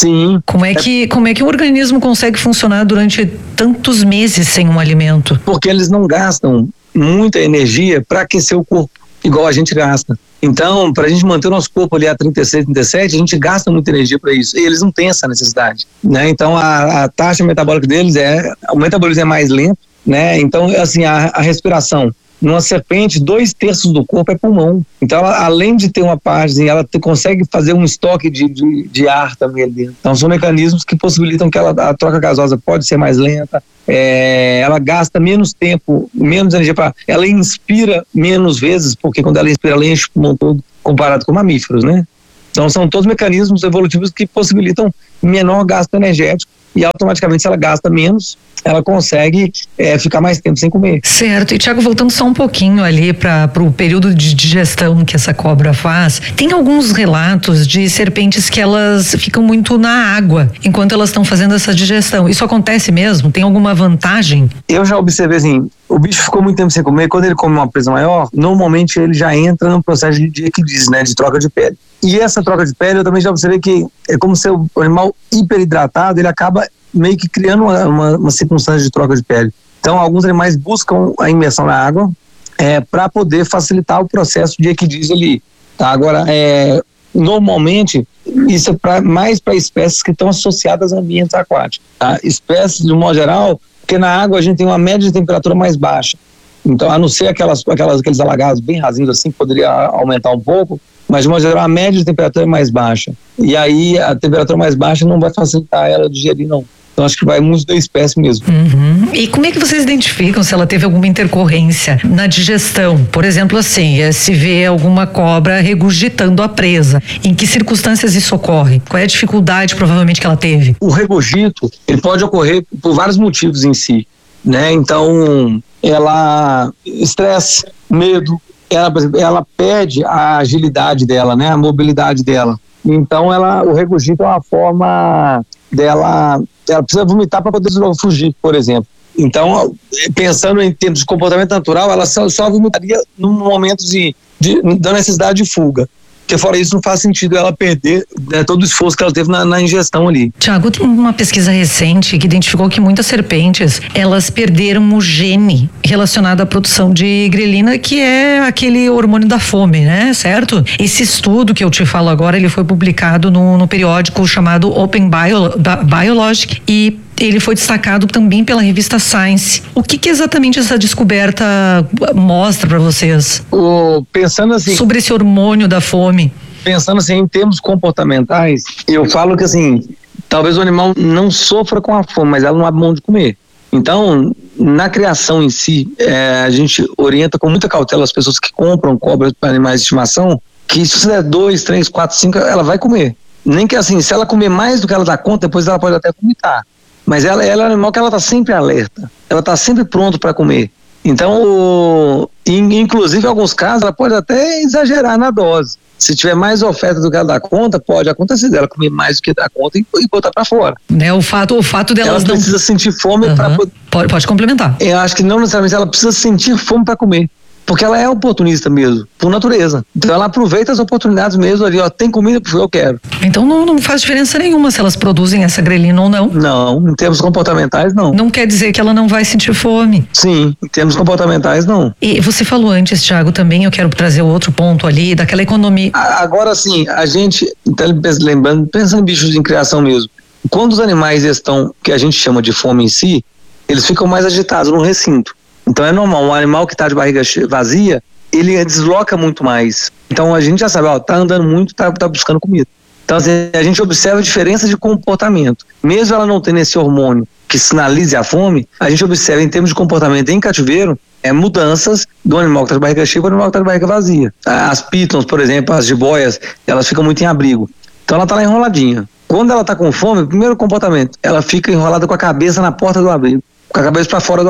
Sim. Como é que, como é que o organismo consegue funcionar durante tantos meses sem um alimento? Porque eles não gastam muita energia para aquecer o corpo, igual a gente gasta. Então, para a gente manter o nosso corpo ali a trinta e seis, trinta e sete, a gente gasta muita energia para isso. E eles não têm essa necessidade, né? Então, a, a taxa metabólica deles é, o metabolismo é mais lento, né? Então, assim, a, a respiração. Numa serpente, dois terços do corpo é pulmão. Então, ela, além de ter uma parte, ela te, consegue fazer um estoque de, de, de ar também ali dentro. Então, são mecanismos que possibilitam que ela, a troca gasosa pode ser mais lenta, é, ela gasta menos tempo, menos energia para... Ela inspira menos vezes, porque quando ela inspira, ela enche o pulmão todo, comparado com mamíferos, né? Então, são todos mecanismos evolutivos que possibilitam menor gasto energético e automaticamente, se ela gasta menos, ela consegue é, ficar mais tempo sem comer. Certo. E, Tiago, voltando só um pouquinho ali para o período de digestão que essa cobra faz, tem alguns relatos de serpentes que elas ficam muito na água enquanto elas estão fazendo essa digestão. Isso acontece mesmo? Tem alguma vantagem? Eu já observei assim, o bicho ficou muito tempo sem comer, quando ele come uma presa maior, normalmente ele já entra no processo de, de equidise, né, de troca de pele. E essa troca de pele, eu também já observei que é como se o animal hiperidratado, ele acaba meio que criando uma, uma, uma circunstância de troca de pele. Então, alguns animais buscam a imersão na água é, para poder facilitar o processo de equidise ali. Tá? Agora, é, normalmente, isso é pra, mais para espécies que estão associadas a ambientes aquáticos. Tá? Espécies, de um modo geral, porque na água a gente tem uma média de temperatura mais baixa. Então, a não ser aquelas, aquelas, aqueles alagados bem rasinhos assim, que poderia aumentar um pouco, mas de uma geral a média de temperatura é mais baixa. E aí a temperatura mais baixa não vai facilitar ela digerir, não. Então acho que vai muito da espécie mesmo. Uhum. E como é que vocês identificam se ela teve alguma intercorrência na digestão? Por exemplo, assim, se vê alguma cobra regurgitando a presa, em que circunstâncias isso ocorre? Qual é a dificuldade provavelmente que ela teve? O regurgito, ele pode ocorrer por vários motivos em si, né? Então, ela estresse, medo, ela, ela perde a agilidade dela, né? A mobilidade dela. Então, ela, o regurgito é uma forma dela, ela precisa vomitar para poder fugir, por exemplo. Então, pensando em termos de comportamento natural, ela só, só vomitaria num momento de, de, da necessidade de fuga. Porque fora isso não faz sentido ela perder, né, todo o esforço que ela teve na, na ingestão ali. Tiago, tem uma pesquisa recente que identificou que muitas serpentes, elas perderam o gene relacionado à produção de grelina, que é aquele hormônio da fome, né? Certo? Esse estudo que eu te falo agora, ele foi publicado no, no periódico chamado Open Bio, Biologic e ele foi destacado também pela revista Science. O que, que exatamente essa descoberta mostra para vocês? O, pensando assim... Sobre esse hormônio da fome. Pensando assim, em termos comportamentais, eu falo que assim, talvez o animal não sofra com a fome, mas ela não abre mão de comer. Então, na criação em si, é, a gente orienta com muita cautela as pessoas que compram cobras para animais de estimação, que se você der dois, três, quatro, cinco, ela vai comer. Nem que assim, se ela comer mais do que ela dá conta, depois ela pode até vomitar. Mas ela, ela é um animal que ela está sempre alerta, ela está sempre pronto para comer. Então, o, inclusive em alguns casos, ela pode até exagerar na dose. Se tiver mais oferta do que ela dá conta, pode acontecer dela comer mais do que dá conta e, e botar para fora. Né, o fato, o fato delas ela não... precisa sentir fome uhum. para poder... Pode, pode complementar. Eu acho que não necessariamente ela precisa sentir fome para comer. Porque ela é oportunista mesmo, por natureza. Então ela aproveita as oportunidades mesmo ali, ó, tem comida porque eu quero. Então não, não faz diferença nenhuma se elas produzem essa grelina ou não? Não, em termos comportamentais não. Não quer dizer que ela não vai sentir fome? Sim, em termos comportamentais não. E você falou antes, Tiago, também, eu quero trazer outro ponto ali, daquela economia. Agora sim, a gente, então, lembrando, pensando em bichos em criação mesmo, quando os animais estão, que a gente chama de fome em si, eles ficam mais agitados no recinto. Então é normal, um animal que está de barriga vazia, ele desloca muito mais. Então a gente já sabe, ó, tá andando muito, tá, tá buscando comida. Então assim, a gente observa a diferença de comportamento. Mesmo ela não tendo esse hormônio que sinalize a fome, a gente observa em termos de comportamento em cativeiro, é, mudanças do animal que está de barriga cheia para o animal que está de barriga vazia. As pitons, por exemplo, as jiboias, elas ficam muito em abrigo. Então ela está lá enroladinha. Quando ela está com fome, o primeiro comportamento, ela fica enrolada com a cabeça na porta do abrigo, com a cabeça para fora do abrigo.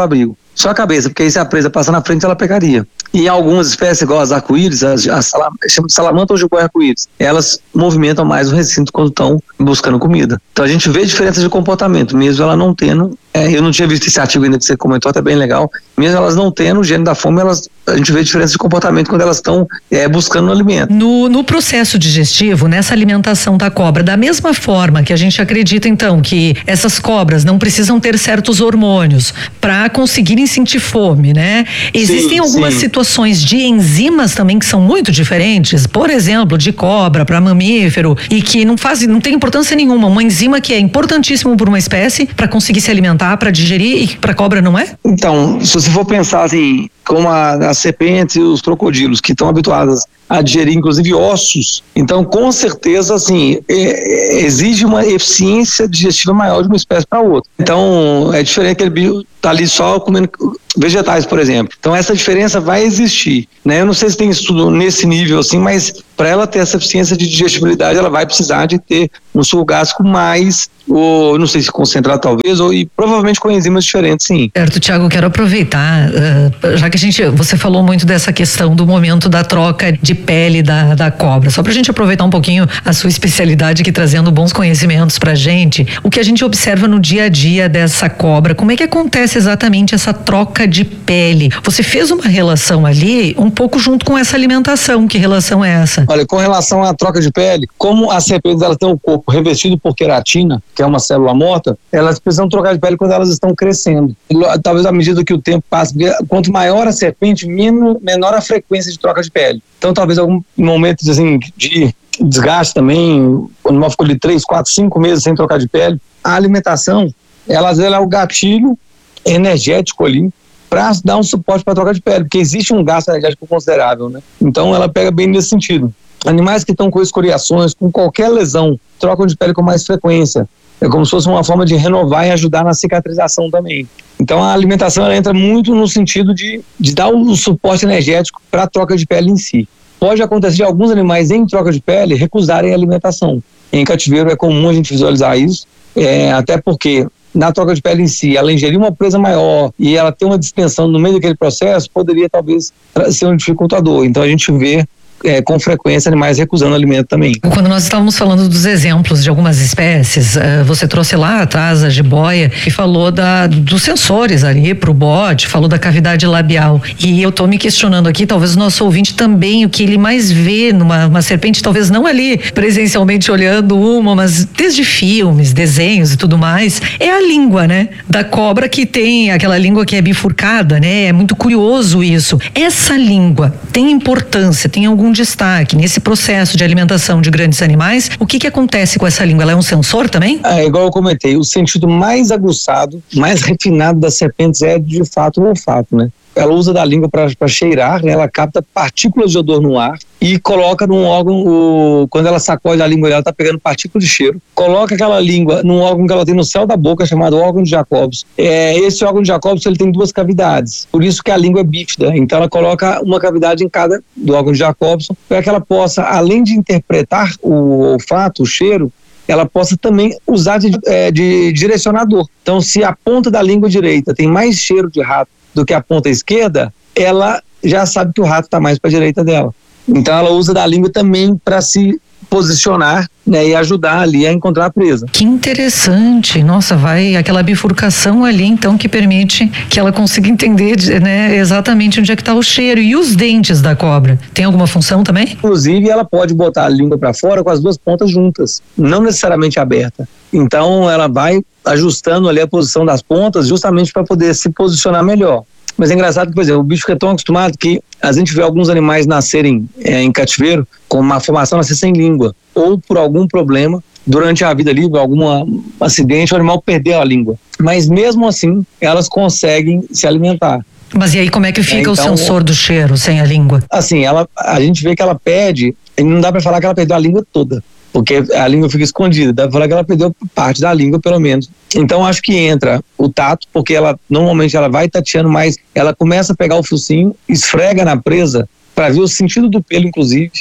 só a cabeça, porque aí se a presa passar na frente, ela pegaria. E algumas espécies, igual as arco-íris, as, as salam, chama de salamandra ou jugoi arco-íris, elas movimentam mais o recinto quando estão buscando comida. Então a gente vê diferenças de comportamento, mesmo ela não tendo, é, eu não tinha visto esse artigo ainda que você comentou, até bem legal, mesmo elas não tendo o gene da fome, elas, a gente vê diferença de comportamento quando elas estão é, buscando um alimento. No, no processo digestivo, nessa alimentação da cobra, da mesma forma que a gente acredita então que essas cobras não precisam ter certos hormônios para conseguirem sentir fome, né? Existem sim, algumas sim. situações de enzimas também que são muito diferentes, por exemplo, de cobra para mamífero, e que não faz, não tem importância nenhuma, uma enzima que é importantíssima para uma espécie para conseguir se alimentar, para digerir, e para cobra não é? Então, se você for pensar assim, como a, as serpentes e os crocodilos, que estão habituadas a digerir inclusive ossos, então com certeza assim é, é, exige uma eficiência digestiva maior de uma espécie para outra. Então é diferente aquele bicho tá ali só comendo vegetais, por exemplo. Então essa diferença vai existir, né? Eu não sei se tem estudo nesse nível assim, mas para ela ter essa eficiência de digestibilidade, ela vai precisar de ter um suco gástrico mais, ou não sei se concentrado talvez, ou e provavelmente com enzimas diferentes, sim. Certo, Tiago, quero aproveitar, uh, já que a gente, você falou muito dessa questão do momento da troca de pele da, da cobra, só pra gente aproveitar um pouquinho a sua especialidade aqui, trazendo bons conhecimentos pra gente, o que a gente observa no dia a dia dessa cobra, como é que acontece exatamente essa troca de pele? Você fez uma relação ali, um pouco junto com essa alimentação, que relação é essa? Olha, com relação à troca de pele, como as serpentes elas têm o corpo revestido por queratina, que é uma célula morta, elas precisam trocar de pele quando elas estão crescendo. Talvez à medida que o tempo passa, quanto maior a serpente, menor a frequência de troca de pele. Então talvez algum momento assim, de desgaste também, quando o animal ficou de três, quatro, cinco meses sem trocar de pele, a alimentação, ela às vezes é o gatilho energético ali para dar um suporte para troca de pele, porque existe um gasto energético considerável, né? Então ela pega bem nesse sentido. Animais que estão com escoriações, com qualquer lesão, trocam de pele com mais frequência. É como se fosse uma forma de renovar e ajudar na cicatrização também. Então a alimentação ela entra muito no sentido de, de dar o suporte energético para a troca de pele em si. Pode acontecer de alguns animais em troca de pele recusarem a alimentação. Em cativeiro é comum a gente visualizar isso, é, até porque na troca de pele em si, ela ingerir uma presa maior e ela ter uma distensão no meio daquele processo, poderia talvez ser um dificultador. Então a gente vê É, com frequência animais recusando alimento também. Quando nós estávamos falando dos exemplos de algumas espécies, uh, você trouxe lá atrás a jiboia e falou da, dos sensores ali pro bote, falou da cavidade labial, e eu estou me questionando aqui, talvez o nosso ouvinte também, o que ele mais vê numa uma serpente, talvez não ali presencialmente olhando uma, mas desde filmes, desenhos e tudo mais, é a língua, né? Da cobra, que tem aquela língua que é bifurcada, né? É muito curioso isso. Essa língua tem importância, tem algum destaque nesse processo de alimentação de grandes animais? O que que acontece com essa língua? Ela é um sensor também? É, igual eu comentei, o sentido mais aguçado, mais refinado das serpentes é de fato o olfato, né? Ela usa da língua para cheirar, né? Ela capta partículas de odor no ar e coloca num órgão, o, quando ela sacode a língua, ela está pegando partículas de cheiro, coloca aquela língua num órgão que ela tem no céu da boca, chamado órgão de Jacobs. É, esse órgão de Jacobs, ele tem duas cavidades, por isso que a língua é bífida. Então ela coloca uma cavidade em cada do órgão de Jacobs, para que ela possa, além de interpretar o olfato, o cheiro, ela possa também usar de, é, de direcionador. Então, se a ponta da língua direita tem mais cheiro de rato do que a ponta esquerda, ela já sabe que o rato está mais para a direita dela. Então ela usa da língua também para se posicionar, né, e ajudar ali a encontrar a presa. Que interessante, nossa, vai aquela bifurcação ali então que permite que ela consiga entender, né, exatamente onde é que está o cheiro. E os dentes da cobra, tem alguma função também? Inclusive ela pode botar a língua para fora com as duas pontas juntas, não necessariamente aberta. Então ela vai ajustando ali a posição das pontas justamente para poder se posicionar melhor. Mas é engraçado que, por exemplo, o bicho fica tão acostumado que a gente vê alguns animais nascerem é, em cativeiro com uma formação nascer sem língua, ou por algum problema durante a vida ali, algum acidente, o animal perdeu a língua. Mas mesmo assim, elas conseguem se alimentar. Mas e aí como é que fica é, então, o sensor do cheiro sem a língua? Assim, ela, a gente vê que ela perde, e não dá para falar que ela perdeu a língua toda, porque a língua fica escondida, dá pra falar que ela perdeu parte da língua, pelo menos. Então acho que entra o tato, porque ela normalmente ela vai tateando mais, ela começa a pegar o focinho, esfrega na presa para ver o sentido do pelo, inclusive.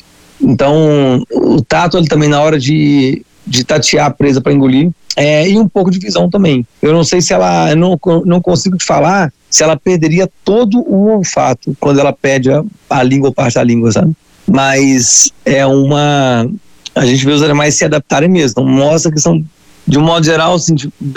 Então o tato ele também na hora de, de tatear a presa para engolir, é, e um pouco de visão também. Eu não sei se ela, eu não, não consigo te falar se ela perderia todo o olfato quando ela perde a, a língua ou parte da língua, sabe? Mas é uma... A gente vê os animais se adaptarem mesmo. Então mostra que são, de um modo geral, assim,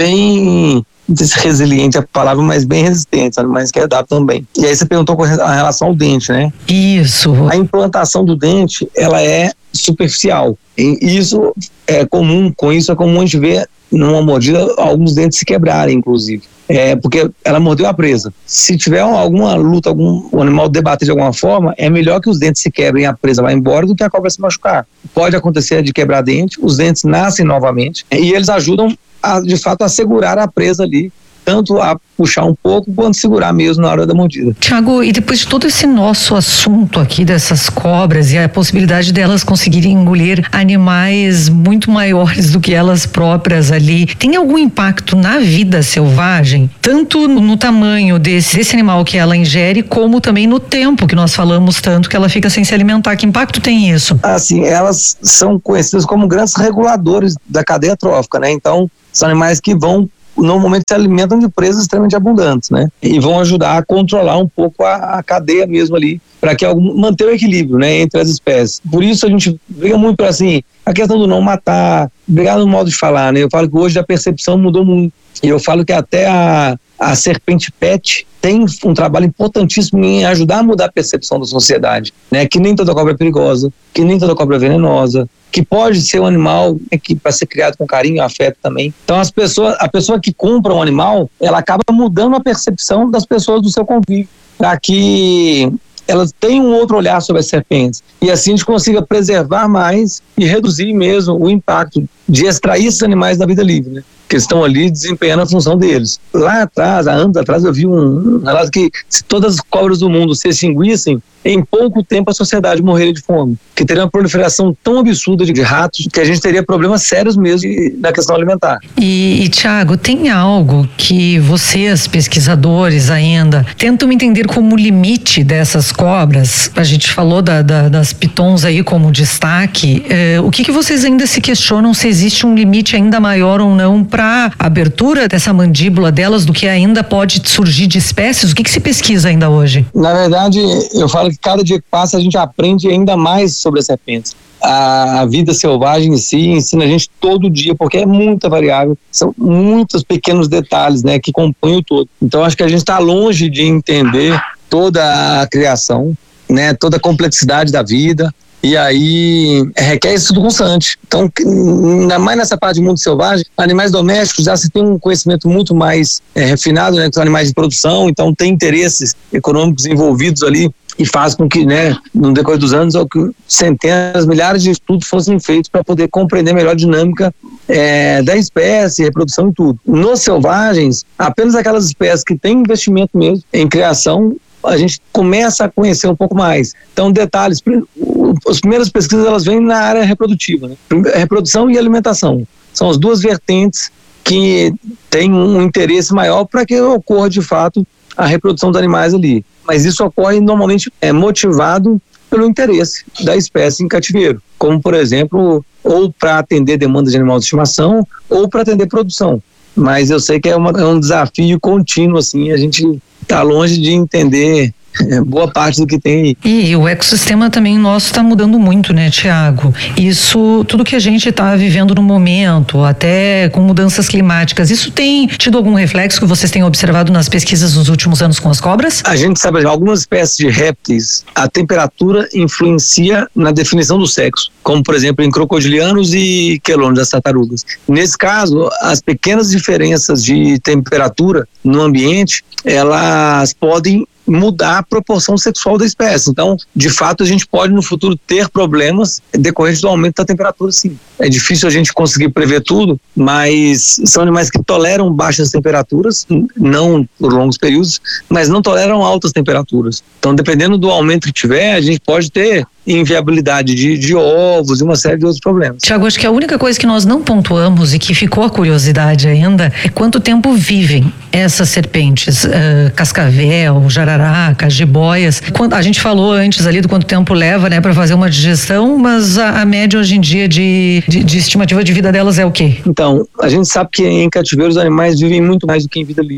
bem... Não sei se resiliente é a palavra, mas bem resistentes, animais que adaptam bem. E aí você perguntou com a relação ao dente, né? Isso. A implantação do dente, ela é superficial. E isso é comum, com isso é comum a gente ver numa mordida alguns dentes se quebrarem, inclusive. É porque ela mordeu a presa. Se tiver alguma luta, algum o animal debater de alguma forma, é melhor que os dentes se quebrem e a presa vá embora do que a cobra se machucar. Pode acontecer de quebrar dente, os dentes nascem novamente e eles ajudam a, de fato, a segurar a presa ali, tanto a puxar um pouco quanto segurar mesmo na hora da mordida. Tiago, e depois de todo esse nosso assunto aqui dessas cobras e a possibilidade delas conseguirem engolir animais muito maiores do que elas próprias ali, tem algum impacto na vida selvagem? Tanto no tamanho desse, desse animal que ela ingere, como também no tempo que nós falamos tanto que ela fica sem se alimentar. Que impacto tem isso? Assim, elas são conhecidas como grandes reguladores da cadeia trófica, né? Então, são animais que vão normalmente se alimentam de presas extremamente abundantes, né? E vão ajudar a controlar um pouco a, a cadeia mesmo ali, para que algum, manter o equilíbrio, né, entre as espécies. Por isso a gente briga muito para, assim, a questão do não matar, brigar no modo de falar, né? Eu falo que hoje a percepção mudou muito. E eu falo que até a, a serpente pet tem um trabalho importantíssimo em ajudar a mudar a percepção da sociedade, né? Que nem toda cobra é perigosa, que nem toda cobra é venenosa, que pode ser um animal, né, que para ser criado com carinho e afeto também. Então as pessoas, a pessoa que compra um animal, ela acaba mudando a percepção das pessoas do seu convívio, para que elas tenham um outro olhar sobre as serpentes. E assim a gente consiga preservar mais e reduzir mesmo o impacto de extrair esses animais da vida livre, né? Que estão ali desempenhando a função deles. Lá atrás, há anos atrás, eu vi um, um relato que se todas as cobras do mundo se extinguissem, em pouco tempo a sociedade morreria de fome. Que teria uma proliferação tão absurda de, de ratos que a gente teria problemas sérios mesmo de, na questão alimentar. E, e Tiago, tem algo que vocês, pesquisadores ainda, tentam entender como limite dessas cobras? A gente falou da, da, das pitons aí como destaque. É, o que, que vocês ainda se questionam se existe um limite ainda maior ou não para a abertura dessa mandíbula delas, do que ainda pode surgir de espécies? O que, que se pesquisa ainda hoje? Na verdade, eu falo que cada dia que passa a gente aprende ainda mais sobre as serpentes. A, a vida selvagem em si ensina a gente todo dia, porque é muita variável, são muitos pequenos detalhes, né, que compõem o todo. Então acho que a gente está longe de entender toda a criação, né, toda a complexidade da vida. E aí requer estudo constante. Então, ainda mais nessa parte do mundo selvagem, animais domésticos já se tem um conhecimento muito mais é, refinado, né, com os animais de produção, então tem interesses econômicos envolvidos ali e faz com que, né, no decorrer dos anos, centenas, milhares de estudos fossem feitos para poder compreender melhor a dinâmica é, da espécie, reprodução e tudo. Nos selvagens, apenas aquelas espécies que têm investimento mesmo em criação, a gente começa a conhecer um pouco mais. Então, detalhes, as primeiras pesquisas elas vêm na área reprodutiva, né? Reprodução e alimentação. São as duas vertentes que têm um interesse maior para que ocorra, de fato, a reprodução dos animais ali. Mas isso ocorre normalmente é motivado pelo interesse da espécie em cativeiro, como, por exemplo, ou para atender demandas de animal de estimação ou para atender produção. Mas eu sei que é, uma, é um desafio contínuo, assim, a gente está longe de entender é, boa parte do que tem aí. E o ecossistema também nosso está mudando muito, né, Tiago? Isso, tudo que a gente está vivendo no momento, até com mudanças climáticas, isso tem tido algum reflexo que vocês têm observado nas pesquisas nos últimos anos com as cobras? A gente sabe que algumas espécies de répteis, a temperatura influencia na definição do sexo, como por exemplo em crocodilianos e quelônios, das tartarugas. Nesse caso, as pequenas diferenças de temperatura no ambiente, elas podem mudar a proporção sexual da espécie. Então, de fato, a gente pode no futuro ter problemas decorrentes do aumento da temperatura, sim. É difícil a gente conseguir prever tudo, mas são animais que toleram baixas temperaturas, não por longos períodos, mas não toleram altas temperaturas. Então, dependendo do aumento que tiver, a gente pode ter inviabilidade de, de ovos e uma série de outros problemas. Tiago, acho que a única coisa que nós não pontuamos e que ficou a curiosidade ainda é quanto tempo vivem essas serpentes, uh, cascavel, jararaca, jiboias. A gente falou antes ali do quanto tempo leva, né, para fazer uma digestão, mas a, a média hoje em dia de, de, de estimativa de vida delas é o quê? Então, a gente sabe que em cativeiro os animais vivem muito mais do que em vida livre.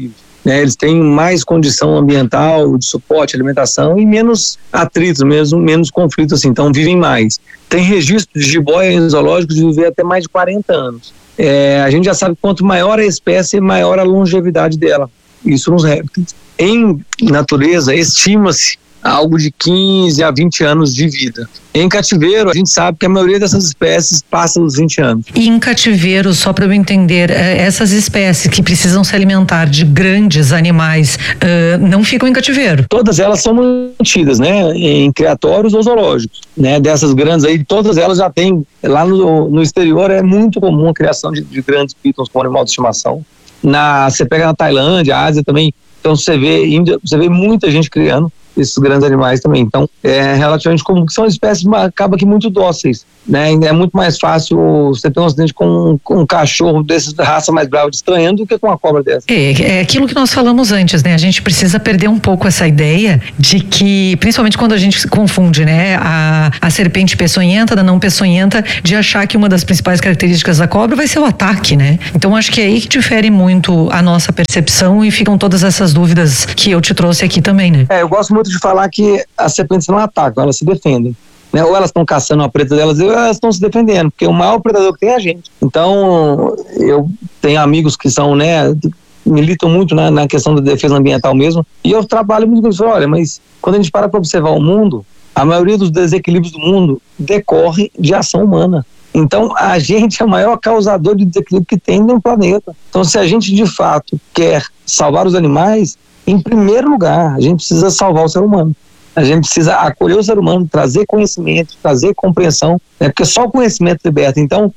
né? Eles têm mais condição ambiental, de suporte, alimentação e menos atritos, mesmo, menos conflitos, assim, então vivem mais. Tem registro de jiboia em zoológicos de viver até mais de quarenta anos. É, a gente já sabe que quanto maior a espécie, maior a longevidade dela. Isso nos répteis. Em natureza, estima-se algo de quinze a vinte anos de vida. Em cativeiro, a gente sabe que a maioria dessas espécies passa dos vinte anos. E em cativeiro, só para eu entender, essas espécies que precisam se alimentar de grandes animais uh, não ficam em cativeiro? Todas elas são mantidas, né, em criatórios ou zoológicos, né, dessas grandes aí, todas elas já têm, lá no, no exterior é muito comum a criação de, de grandes pitons como animal de estimação. Na, você pega na Tailândia, Ásia também, então você vê, Índia, você vê muita gente criando esses grandes animais também. Então, é relativamente comum, que são espécies, acaba que muito dóceis, né? É muito mais fácil você ter um acidente com, com um cachorro dessa raça mais brava estranhando do que com uma cobra dessa. É, é aquilo que nós falamos antes, né? A gente precisa perder um pouco essa ideia de que, principalmente quando a gente confunde, né? A, a serpente peçonhenta da não peçonhenta, de achar que uma das principais características da cobra vai ser o ataque, né? Então, acho que é aí que difere muito a nossa percepção e ficam todas essas dúvidas que eu te trouxe aqui também, né? É, eu gosto muito de falar que as serpentes não atacam, elas se defendem, né? Ou elas estão caçando a presa delas, ou elas estão se defendendo, porque o maior predador que tem é a gente. Então, eu tenho amigos que são, né, militam muito na, na questão da defesa ambiental mesmo, e eu trabalho muito com isso. Olha, mas quando a gente para para observar o mundo, a maioria dos desequilíbrios do mundo decorre de ação humana. Então, a gente é o maior causador de desequilíbrio que tem no planeta. Então, se a gente de fato quer salvar os animais, em primeiro lugar, a gente precisa salvar o ser humano. A gente precisa acolher o ser humano, trazer conhecimento, trazer compreensão, né? Porque só o conhecimento liberta. Então,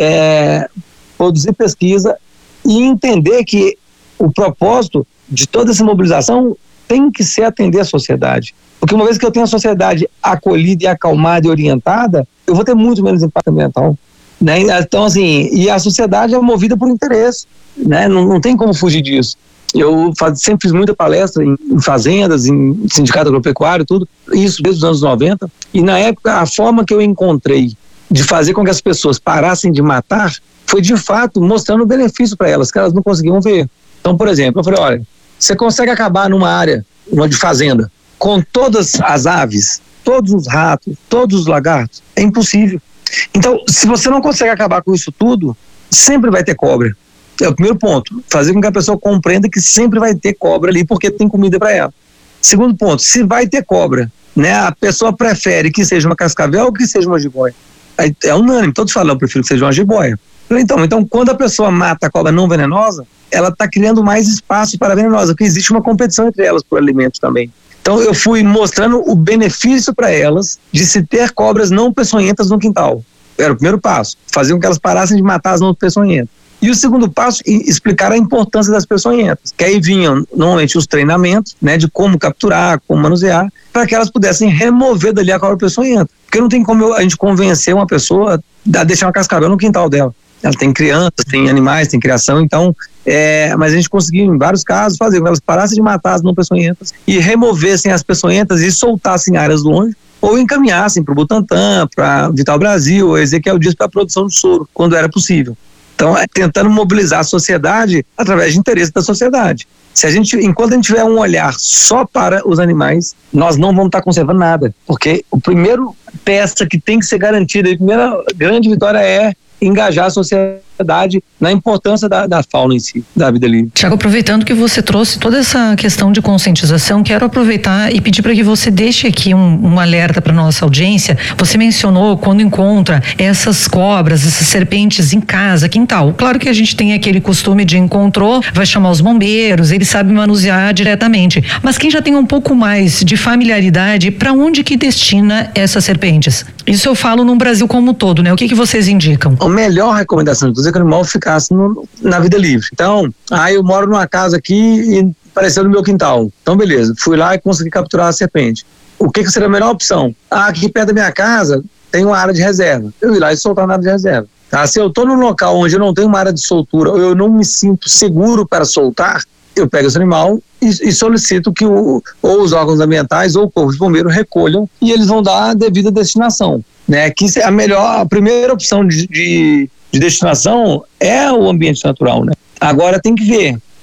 é, produzir pesquisa e entender que o propósito de toda essa mobilização tem que ser atender a sociedade. Porque uma vez que eu tenho a sociedade acolhida e acalmada e orientada, eu vou ter muito menos impacto ambiental, né? Então, assim, e a sociedade é movida por interesse, né? Não, não tem como fugir disso. Eu faz, sempre fiz muita palestra em, em fazendas, em sindicato agropecuário, tudo, isso desde os anos noventa, e na época a forma que eu encontrei de fazer com que as pessoas parassem de matar foi de fato mostrando o benefício para elas, que elas não conseguiam ver. Então, por exemplo, eu falei, olha, você consegue acabar numa área, uma de fazenda, com todas as aves, todos os ratos, todos os lagartos? É impossível. Então, se você não consegue acabar com isso tudo, sempre vai ter cobra. É o primeiro ponto, fazer com que a pessoa compreenda que sempre vai ter cobra ali porque tem comida para ela. Segundo ponto, se vai ter cobra, né, a pessoa prefere que seja uma cascavel ou que seja uma jiboia. É unânime, todos falam, eu prefiro que seja uma jiboia. Então, então, quando a pessoa mata a cobra não venenosa, ela está criando mais espaço para a venenosa, porque existe uma competição entre elas por alimentos também. Então, eu fui mostrando o benefício para elas de se ter cobras não peçonhentas no quintal. Era o primeiro passo, fazer com que elas parassem de matar as não peçonhentas. E o segundo passo, explicar a importância das peçonhentas, que aí vinham normalmente os treinamentos, né, de como capturar, como manusear, para que elas pudessem remover dali a cobra peçonhenta. Porque não tem como a gente convencer uma pessoa a deixar uma cascavel no quintal dela. Ela tem crianças, tem animais, tem criação, então, é, mas a gente conseguiu em vários casos fazer com que elas parassem de matar as não peçonhentas e removessem as peçonhentas e soltassem áreas longe, ou encaminhassem para o Butantan, para Vital Brasil, ou Ezequiel Dias para a produção de soro, quando era possível. Então, é tentando mobilizar a sociedade através de interesse da sociedade. Se a gente, enquanto a gente tiver um olhar só para os animais, nós não vamos estar conservando nada. Porque o primeiro peça que tem que ser garantida, a primeira grande vitória é engajar a sociedade na importância da, da fauna em si, da vida livre. Tiago, aproveitando que você trouxe toda essa questão de conscientização, quero aproveitar e pedir para que você deixe aqui um, um alerta para nossa audiência. Você mencionou quando encontra essas cobras, essas serpentes em casa, quintal. Claro que a gente tem aquele costume de encontrou, vai chamar os bombeiros, eles sabem manusear diretamente. Mas quem já tem um pouco mais de familiaridade, para onde que destina essas serpentes? Isso eu falo no Brasil como um todo, né? O que que vocês indicam? A melhor recomendação de tudo é que o animal ficasse no, na vida livre. Então, ah, eu moro numa casa aqui e apareceu no meu quintal. Então, beleza, fui lá e consegui capturar a serpente. O que que seria a melhor opção? Ah, aqui perto da minha casa tem uma área de reserva. Eu ir lá e soltar na área de reserva. Tá? Se eu estou num local onde eu não tenho uma área de soltura ou eu não me sinto seguro para soltar, eu pego esse animal e, e solicito que o, ou os órgãos ambientais ou o corpo de bombeiro recolham e eles vão dar a devida destinação. Né? Que a melhor, a primeira opção de, de, de destinação é o ambiente natural. Né? Agora tem que ver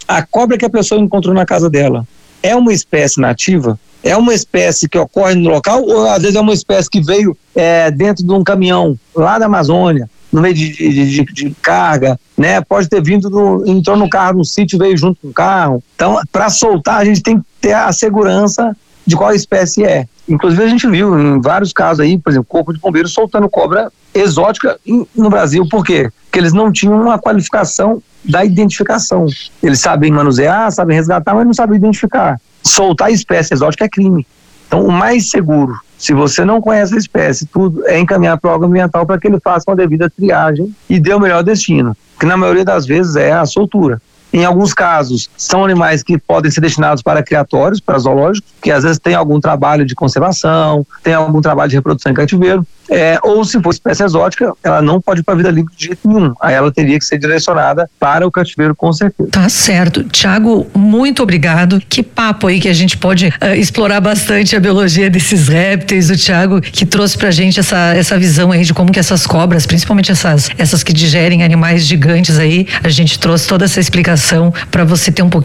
A cobra que a pessoa encontrou na casa dela é uma espécie nativa? É uma espécie que ocorre no local ou às vezes é uma espécie que veio é, dentro de um caminhão lá da Amazônia, no meio de, de, de, de carga, né? Pode ter vindo, do, entrou no carro, no sítio, veio junto com o carro. Então, para soltar, a gente tem que ter a segurança de qual espécie é. Inclusive, a gente viu em vários casos aí, por exemplo, Corpo de Bombeiros soltando cobra exótica no Brasil. Por quê? Porque eles não tinham uma qualificação da identificação. Eles sabem manusear, sabem resgatar, mas não sabem identificar. Soltar espécie exótica é crime. Então, o mais seguro, se você não conhece a espécie, tudo é encaminhar para o órgão ambiental para que ele faça uma devida triagem e dê o melhor destino, que na maioria das vezes é a soltura. Em alguns casos, são animais que podem ser destinados para criatórios, para zoológicos, que às vezes tem algum trabalho de conservação, tem algum trabalho de reprodução em cativeiro, é, ou se for espécie exótica, ela não pode ir para a vida livre de jeito nenhum. Aí ela teria que ser direcionada para o cativeiro, com certeza. Tá certo. Tiago, muito obrigado. Que papo aí que a gente pode uh, explorar bastante a biologia desses répteis. O Tiago que trouxe pra gente essa, essa visão aí de como que essas cobras, principalmente essas, essas que digerem animais gigantes aí, a gente trouxe toda essa explicação para você ter um pouquinho